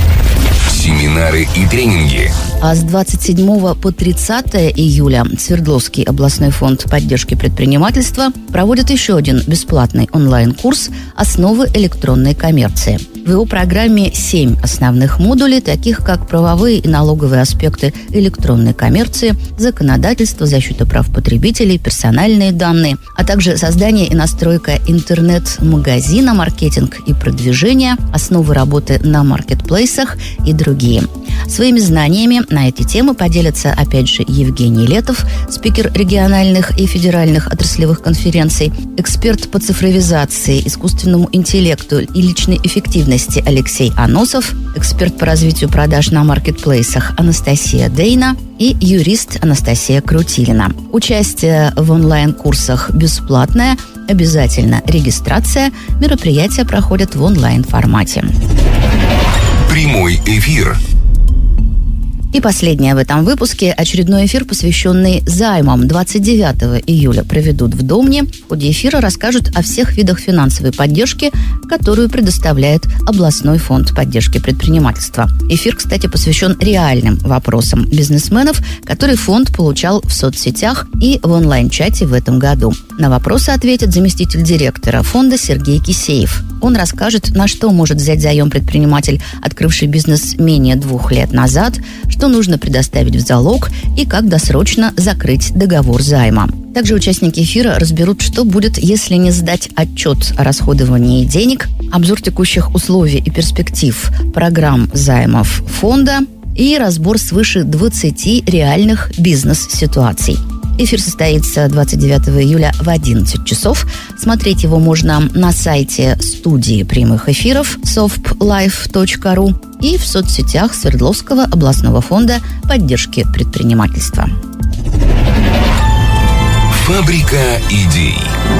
Семинары и тренинги. А с двадцать седьмого по тридцатое июля Свердловский областной фонд поддержки предпринимательства проводит еще один бесплатный онлайн-курс «Основы электронной коммерции». В его программе семь основных модулей, таких как правовые и налоговые аспекты электронной коммерции, законодательство, защита прав потребителей, персональные данные, а также создание и настройка интернет-магазина, маркетинг и продвижение, основы работы на маркетплейсах и другие. Своими знаниями на эти темы поделятся, опять же, Евгений Летов, спикер региональных и федеральных отраслевых конференций, эксперт по цифровизации, искусственному интеллекту и личной эффективности Алексей Аносов, эксперт по развитию продаж на маркетплейсах Анастасия Дейна и юрист Анастасия Крутилина. Участие в онлайн-курсах бесплатное, обязательно регистрация. Мероприятия проходят в онлайн-формате. Прямой эфир. И последнее в этом выпуске. Очередной эфир, посвященный займам. двадцать девятого июля проведут в Домне. В ходе эфира расскажут о всех видах финансовой поддержки, которую предоставляет областной фонд поддержки предпринимательства. Эфир, кстати, посвящен реальным вопросам бизнесменов, которые фонд получал в соцсетях и в онлайн-чате в этом году. На вопросы ответит заместитель директора фонда Сергей Кисеев. Он расскажет, на что может взять заем предприниматель, открывший бизнес менее двух лет назад, что нужно предоставить в залог и как досрочно закрыть договор займа. Также участники эфира разберут, что будет, если не сдать отчет о расходовании денег, обзор текущих условий и перспектив программ займов фонда и разбор свыше двадцати реальных бизнес-ситуаций. Эфир состоится двадцать девятого июля в одиннадцать часов. Смотреть его можно на сайте студии прямых эфиров софт лайф точка ру и в соцсетях Свердловского областного фонда поддержки предпринимательства. Фабрика идей.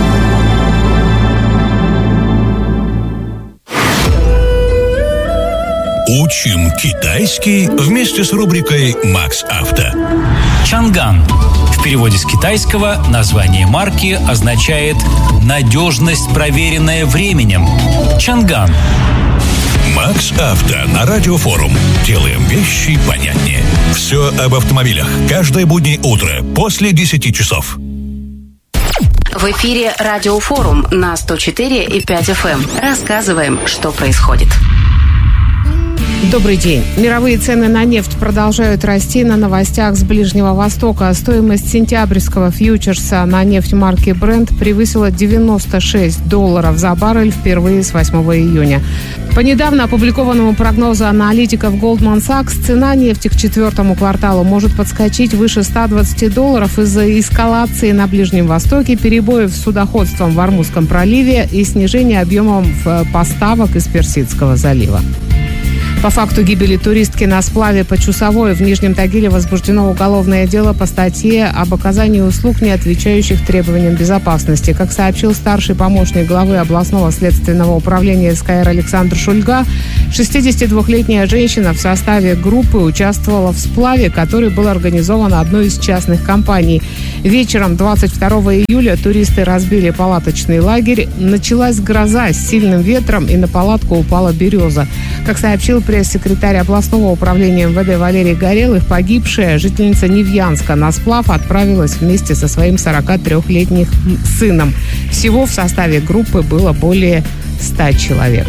Учим китайский вместе с рубрикой «Макс Авто». Чанган. В переводе с китайского название марки означает «надежность, проверенная временем». Чанган. Макс Авто на Радиофорум. Делаем вещи понятнее. Все об автомобилях. Каждое буднее утро после десяти часов. В эфире Радиофорум на сто четыре и пять эф эм. Рассказываем, что происходит. Добрый день. Мировые цены на нефть продолжают расти на новостях с Ближнего Востока. Стоимость сентябрьского фьючерса на нефть марки Brent превысила девяносто шесть долларов за баррель впервые с восьмого июня. По недавно опубликованному прогнозу аналитиков Goldman Sachs, цена нефти к четвертому кварталу может подскочить выше ста двадцати долларов из-за эскалации на Ближнем Востоке, перебоев с судоходством в Ормузском проливе и снижения объемов поставок из Персидского залива. По факту гибели туристки на сплаве по Чусовой в Нижнем Тагиле возбуждено уголовное дело по статье об оказании услуг, не отвечающих требованиям безопасности. Как сообщил старший помощник главы областного следственного управления СКР Александр Шульга, шестидесятидвухлетняя женщина в составе группы участвовала в сплаве, который был организован одной из частных компаний. Вечером двадцать второго июля туристы разбили палаточный лагерь. Началась гроза с сильным ветром, и на палатку упала береза. Как сообщил пресс-секретарь областного управления эм вэ дэ Валерий Горелых, погибшая жительница Невьянска на сплав отправилась вместе со своим сорокатрёхлетним сыном. Всего в составе группы было более ста человек.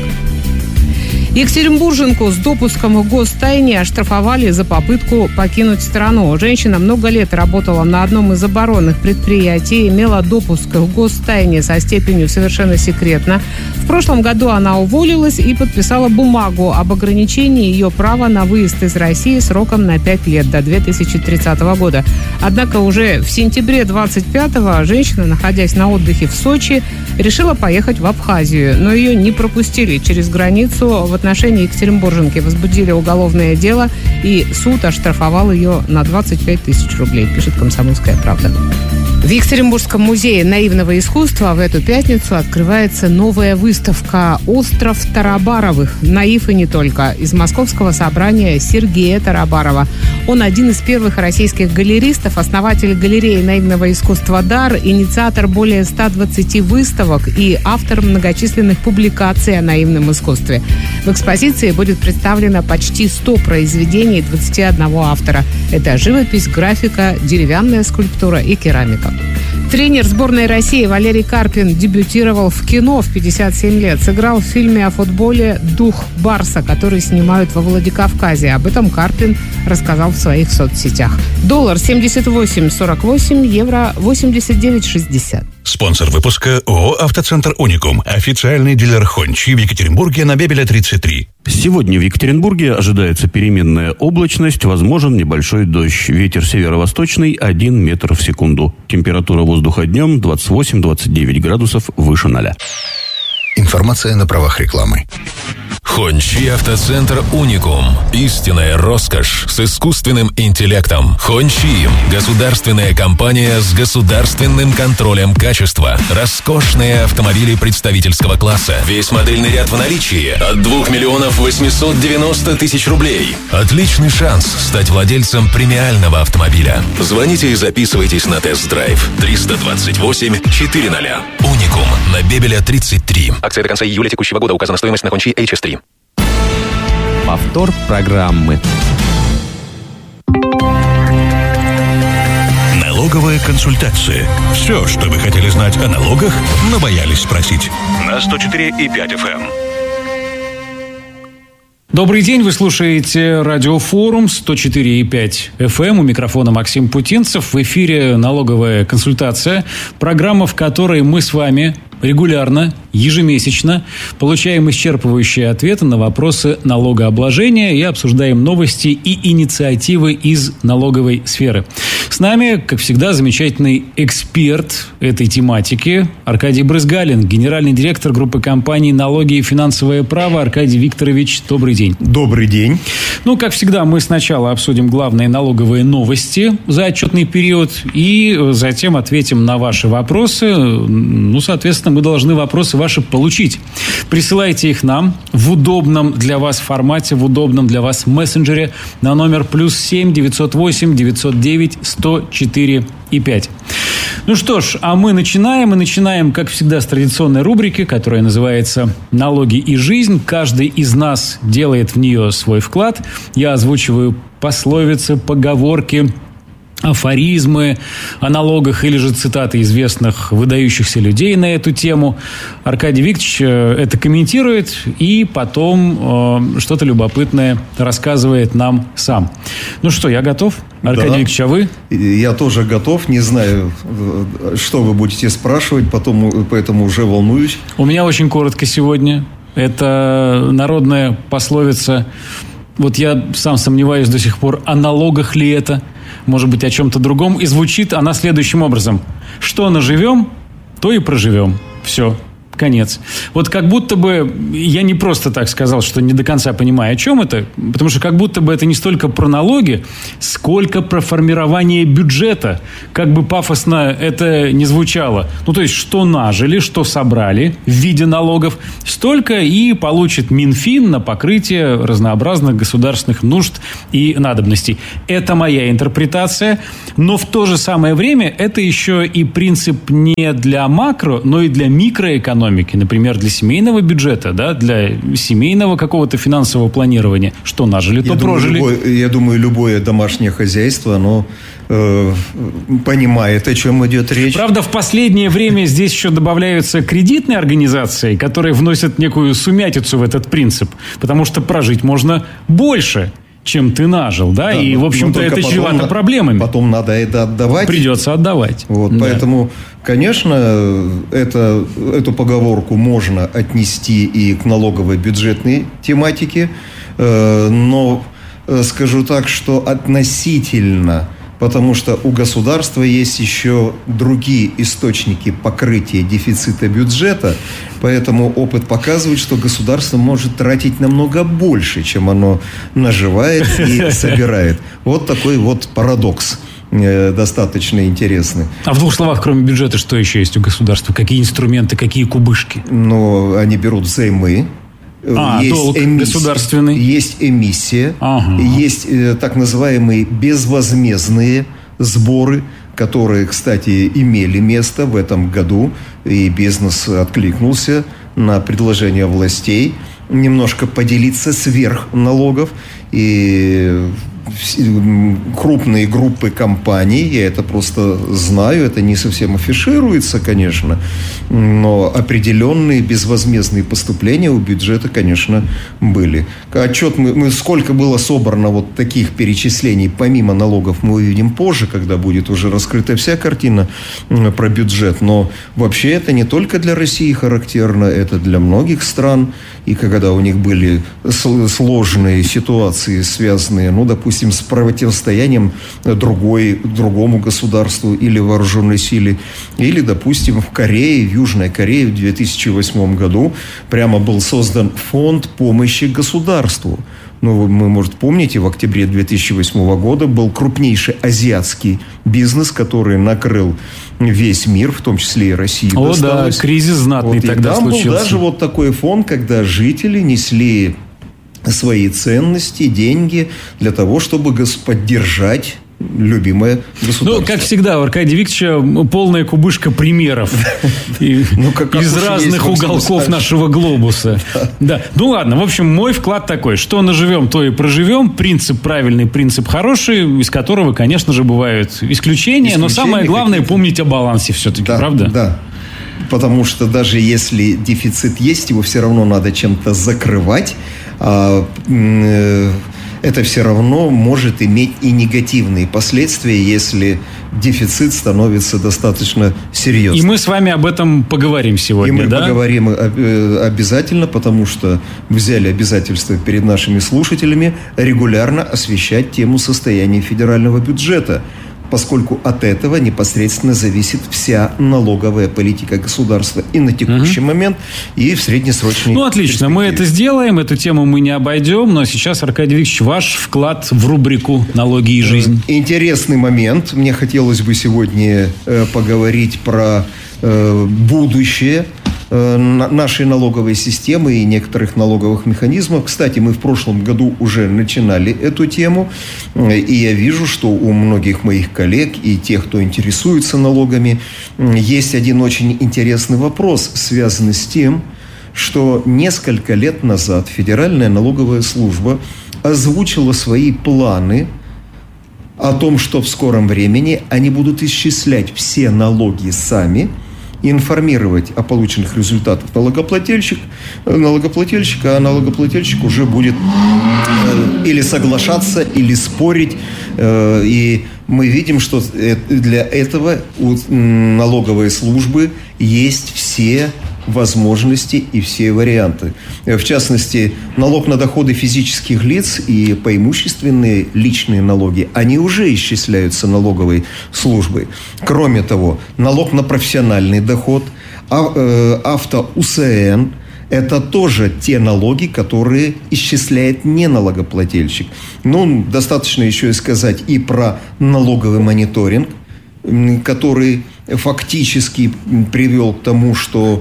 Екатеринбурженку с допуском в гостайне оштрафовали за попытку покинуть страну. Женщина много лет работала на одном из оборонных предприятий, имела допуск в гостайне со степенью «совершенно секретно». В прошлом году она уволилась и подписала бумагу об ограничении ее права на выезд из России сроком на пять лет, до две тысячи тридцатого года. Однако уже в сентябре двадцать пятого женщина, находясь на отдыхе в Сочи, решила поехать в Абхазию, но ее не пропустили через границу. В отношении екатеринбурженки возбудили уголовное дело, и суд оштрафовал ее на двадцать пять тысяч рублей, пишет «Комсомольская правда». В Екатеринбургском музее наивного искусства в эту пятницу открывается новая выставка «Остров Тарабаровых. Наив и не только» из московского собрания Сергея Тарабарова. Он один из первых российских галеристов, основатель галереи наивного искусства «Дар», инициатор более ста двадцати выставок и автор многочисленных публикаций о наивном искусстве. В экспозиции будет представлено почти сто произведений двадцати одного автора. Это живопись, графика, деревянная скульптура и керамика. Тренер сборной России Валерий Карпин дебютировал в кино в пятьдесят семь лет. Сыграл в фильме о футболе «Дух Барса», который снимают во Владикавказе. Об этом Карпин рассказал в своих соцсетях. Доллар семьдесят восемь сорок восемь, евро восемьдесят девять шестьдесят. Спонсор выпуска ООО «Автоцентр Уникум». Официальный дилер «Хончи» в Екатеринбурге на Бебеля тридцать три. Сегодня в Екатеринбурге ожидается переменная облачность, возможен небольшой дождь. Ветер северо-восточный один метр в секунду. Температура воздуха днем двадцать восемь - двадцать девять градусов выше ноля. Информация на правах рекламы. Хончи Автоцентр Уникум. Истинная роскошь с искусственным интеллектом. Хончи – государственная компания с государственным контролем качества. Роскошные автомобили представительского класса. Весь модельный ряд в наличии от двух миллионов восьмисот девяноста тысяч рублей. Отличный шанс стать владельцем премиального автомобиля. Звоните и записывайтесь на тест-драйв. триста двадцать восемь четыреста. Уникум на Бебеля тридцать три. Акция до конца июля текущего года. Указана стоимость на Хончи эйч эс три. Повтор программы. Налоговая консультация. Все, что вы хотели знать о налогах, но боялись спросить. На сто четыре и пять эф эм. Добрый день, вы слушаете радиофорум сто четыре и пять эф эм. У микрофона Максим Путинцев. В эфире налоговая консультация. Программа, в которой мы с вами регулярно, ежемесячно получаем исчерпывающие ответы на вопросы налогообложения и обсуждаем новости и инициативы из налоговой сферы. С нами, как всегда, замечательный эксперт этой тематики Аркадий Брызгалин, генеральный директор группы компаний «Налоги и финансовое право». Аркадий Викторович, добрый день. Добрый день. Ну, как всегда, мы сначала обсудим главные налоговые новости за отчетный период и затем ответим на ваши вопросы. Ну, соответственно, мы должны вопросы ваши получить. Присылайте их нам в удобном для вас формате, в удобном для вас мессенджере на номер плюс семь девятьсот восемь девятьсот девять сто четыре и пять. Ну что ж, а мы начинаем. И начинаем, как всегда, с традиционной рубрики, которая называется «Налоги и жизнь». Каждый из нас делает в нее свой вклад. Я озвучиваю пословицы, поговорки, афоризмы о налогах или же цитаты известных выдающихся людей на эту тему. Аркадий Викторович это комментирует и потом э, что-то любопытное рассказывает нам сам. Ну что, я готов? Аркадий да. Викторович, а вы? Я тоже готов. Не знаю, что вы будете спрашивать, потом, поэтому уже волнуюсь. У меня очень коротко сегодня. Это народная пословица. Вот я сам сомневаюсь до сих пор, о налогах ли это, может быть, о чем-то другом. И звучит она следующим образом. Что наживем, то и проживем. Все. Конец. Вот как будто бы, я не просто так сказал, что не до конца понимаю, о чем это, потому что как будто бы это не столько про налоги, сколько про формирование бюджета, как бы пафосно это не звучало. Ну, то есть, что нажили, что собрали в виде налогов, столько и получит Минфин на покрытие разнообразных государственных нужд и надобностей. Это моя интерпретация, но в то же самое время это еще и принцип не для макро, но и для микроэкономики. Например, для семейного бюджета, да, для семейного какого-то финансового планирования. Что нажили, то я прожили. Думаю, любое, я думаю, любое домашнее хозяйство, оно э, понимает, о чем идет речь. Правда, в последнее время здесь еще добавляются кредитные организации, которые вносят некую сумятицу в этот принцип. Потому что прожить можно больше, чем ты нажил, да, да и, в общем-то, это чревато проблемами. Потом надо это отдавать. Придется отдавать. Вот, да. Поэтому, конечно, это, эту поговорку можно отнести и к налоговой бюджетной тематике, э, но скажу так, что относительно, потому что у государства есть еще другие источники покрытия дефицита бюджета, поэтому опыт показывает, что государство может тратить намного больше, чем оно наживает и собирает. Вот такой вот парадокс. Достаточно интересный. А в двух словах, кроме бюджета, что еще есть у государства? Какие инструменты, какие кубышки? Ну, они берут взаймы. А, есть долг эмиссия, государственный. Есть эмиссия, ага. есть э, так называемые безвозмездные сборы, которые, кстати, имели место в этом году, и бизнес откликнулся на предложение властей немножко поделиться сверх налогов, и крупные группы компаний, я это просто знаю, это не совсем афишируется, конечно, но определенные безвозмездные поступления у бюджета, конечно, были. Отчет, мы, мы, сколько было собрано вот таких перечислений помимо налогов, мы увидим позже, когда будет уже раскрыта вся картина про бюджет, но вообще это не только для России характерно, это для многих стран, и когда у них были сложные ситуации, связанные, ну, допустим, с противостоянием другой, другому государству или вооруженной силе. Или, допустим, в Корее, в Южной Корее в две тысячи восьмом году прямо был создан фонд помощи государству. Ну, вы, может, помните, в октябре две тысячи восьмого года был крупнейший азиатский бизнес, который накрыл весь мир, в том числе и Россию. О, досталось. Да, кризис знатный вот, тогда там случился. Там был даже вот такой фонд, когда жители несли свои ценности, деньги для того, чтобы поддержать любимое государство. Ну, как всегда, у Аркадия Викторовича полная кубышка примеров из разных уголков нашего глобуса. Да. Ну, ладно. В общем, мой вклад такой. Что наживем, то и проживем. Принцип правильный, принцип хороший, из которого, конечно же, бывают исключения. Но самое главное помнить о балансе все-таки, правда? Да. Потому что даже если дефицит есть, его все равно надо чем-то закрывать. Это все равно может иметь и негативные последствия, если дефицит становится достаточно серьезным. И мы с вами об этом поговорим сегодня, да? И мы да? поговорим обязательно, потому что взяли обязательство перед нашими слушателями регулярно освещать тему состояния федерального бюджета, поскольку от этого непосредственно зависит вся налоговая политика государства и на текущий угу. момент, и в среднесрочной Ну, отлично, мы это сделаем, эту тему мы не обойдем, но сейчас, Аркадий Викторович, ваш вклад в рубрику «Налоги и жизнь». Интересный момент. Мне хотелось бы сегодня э, поговорить про э, будущее нашей налоговой системы и некоторых налоговых механизмов. Кстати, мы в прошлом году уже начинали эту тему, и я вижу, что у многих моих коллег и тех, кто интересуется налогами, есть один очень интересный вопрос, связанный с тем, что несколько лет назад Федеральная налоговая служба озвучила свои планы о том, что в скором времени они будут исчислять все налоги сами, информировать о полученных результатах налогоплательщик, налогоплательщика, а налогоплательщик уже будет э, или соглашаться, или спорить. Э, и мы видим, что для этого у налоговой службы есть все возможности и все варианты. В частности, налог на доходы физических лиц и поимущественные личные налоги, они уже исчисляются налоговой службой. Кроме того, налог на профессиональный доход, авто-УСН – это тоже те налоги, которые исчисляет не налогоплательщик. Ну, достаточно еще и сказать и про налоговый мониторинг, который фактически привел к тому, что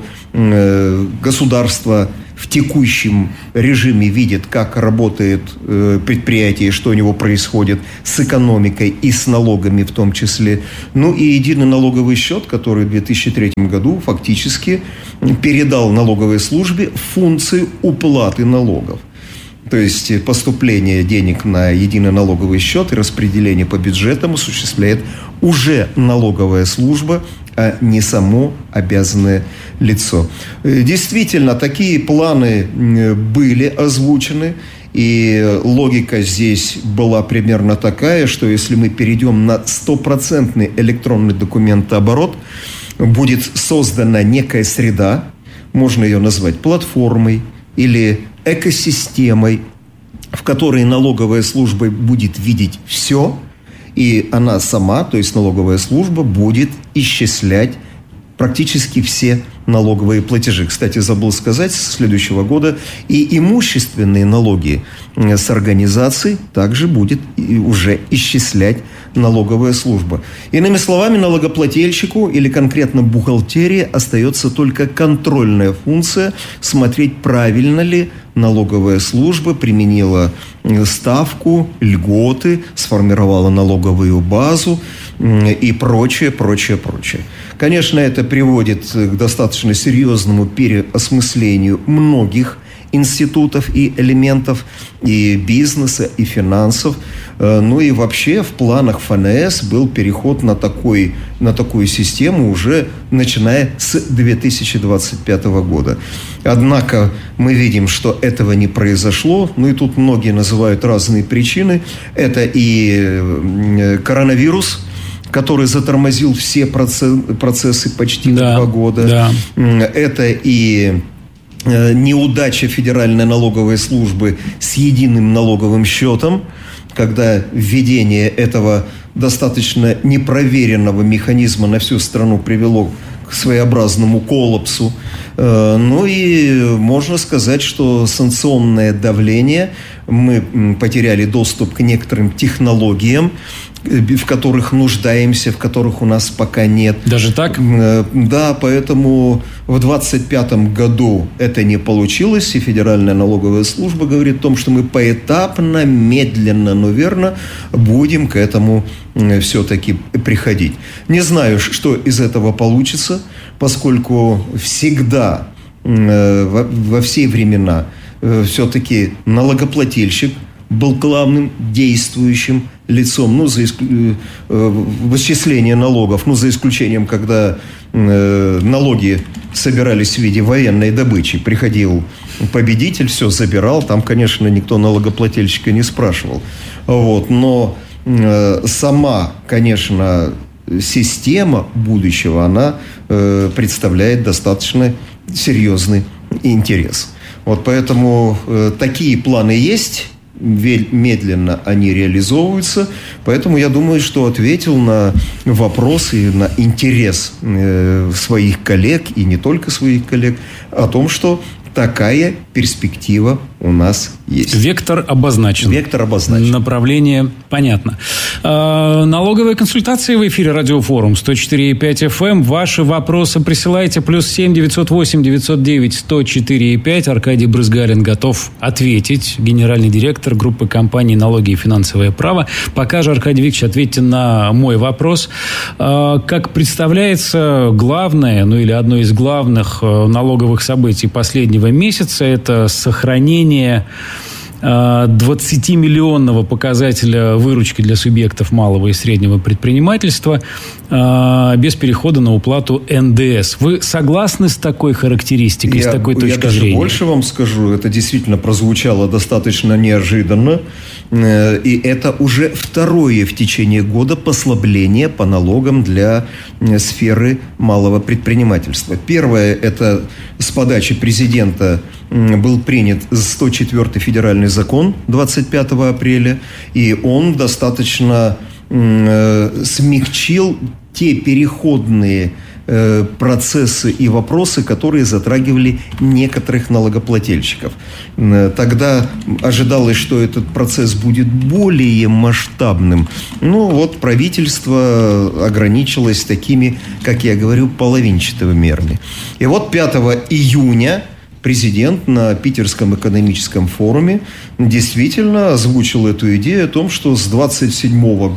государство в текущем режиме видит, как работает предприятие, что у него происходит с экономикой и с налогами в том числе. Ну и единый налоговый счет, который в две тысячи третьем году фактически передал налоговой службе функцию уплаты налогов. То есть поступление денег на единый налоговый счет и распределение по бюджетам осуществляет уже налоговая служба, а не само обязанное лицо. Действительно, такие планы были озвучены, и логика здесь была примерно такая, что если мы перейдем на стопроцентный электронный документооборот, будет создана некая среда, можно ее назвать платформой или экосистемой, в которой налоговая служба будет видеть все, и она сама, то есть налоговая служба, будет исчислять практически все налоговые платежи. Кстати, забыл сказать, с следующего года и имущественные налоги с организаций также будет уже исчислять налоговая служба. Иными словами, налогоплательщику или конкретно бухгалтерии остается только контрольная функция смотреть, правильно ли налоговая служба применила ставку, льготы, сформировала налоговую базу и прочее, прочее, прочее. Конечно, это приводит к достаточно серьезному переосмыслению многих институтов и элементов и бизнеса, и финансов. Ну и вообще в планах ФНС был переход на, такой, на такую систему уже начиная с две тысячи двадцать пятого года. Однако мы видим, что этого не произошло. Ну и тут многие называют разные причины. Это и коронавирус, который затормозил все процессы почти да, на два года. Да. Это и неудача Федеральной налоговой службы с единым налоговым счетом, когда введение этого достаточно непроверенного механизма на всю страну привело к своеобразному коллапсу. Ну и можно сказать, что санкционное давление, мы потеряли доступ к некоторым технологиям, в которых нуждаемся, в которых у нас пока нет. Даже так? Да, поэтому в двадцать пятом году это не получилось, и Федеральная налоговая служба говорит о том, что мы поэтапно, медленно, но верно будем к этому все-таки приходить. Не знаю, что из этого получится, поскольку всегда, во все времена, все-таки налогоплательщик был главным действующим лицом, ну, за иск... в исчислении налогов, ну, за исключением, когда э, налоги собирались в виде военной добычи. Приходил победитель, все забирал, там, конечно, никто налогоплательщика не спрашивал. Вот. Но э, сама, конечно, система будущего, она э, представляет достаточно серьезный интерес. Вот поэтому э, такие планы есть. Медленно они реализовываются. Поэтому я думаю, что ответил на вопросы, на интерес своих коллег, и не только своих коллег, о том, что такая перспектива у нас есть. Вектор обозначен. Вектор обозначен. Направление понятно. А, налоговые консультации в эфире Радиофорум сто четыре и пять эф эм. Ваши вопросы присылайте. Плюс семь девятьсот восемь девятьсот девять сто четыре и пять. Аркадий Брызгалин готов ответить. Генеральный директор группы компаний «Налоги и финансовое право». Пока же, Аркадий Викторович, ответьте на мой вопрос. А, как представляется, главное, ну или одно из главных налоговых событий последнего месяца – это сохранение двадцатимиллионного показателя выручки для субъектов малого и среднего предпринимательства без перехода на уплату эн дэ эс. Вы согласны с такой характеристикой, я, с такой точки я даже зрения? Больше вам скажу, это действительно прозвучало достаточно неожиданно, и это уже второе в течение года послабление по налогам для сферы малого предпринимательства. Первое, это с подачи президента был принят сто четвёртый федеральный закон двадцать пятого апреля, и он достаточно э, смягчил те переходные э, процессы и вопросы, которые затрагивали некоторых налогоплательщиков. Тогда ожидалось, что этот процесс будет более масштабным. Ну, вот правительство ограничилось такими, как я говорю, половинчатыми мерами. И вот пятого июня президент на Питерском экономическом форуме действительно озвучил эту идею о том, что с двадцать седьмого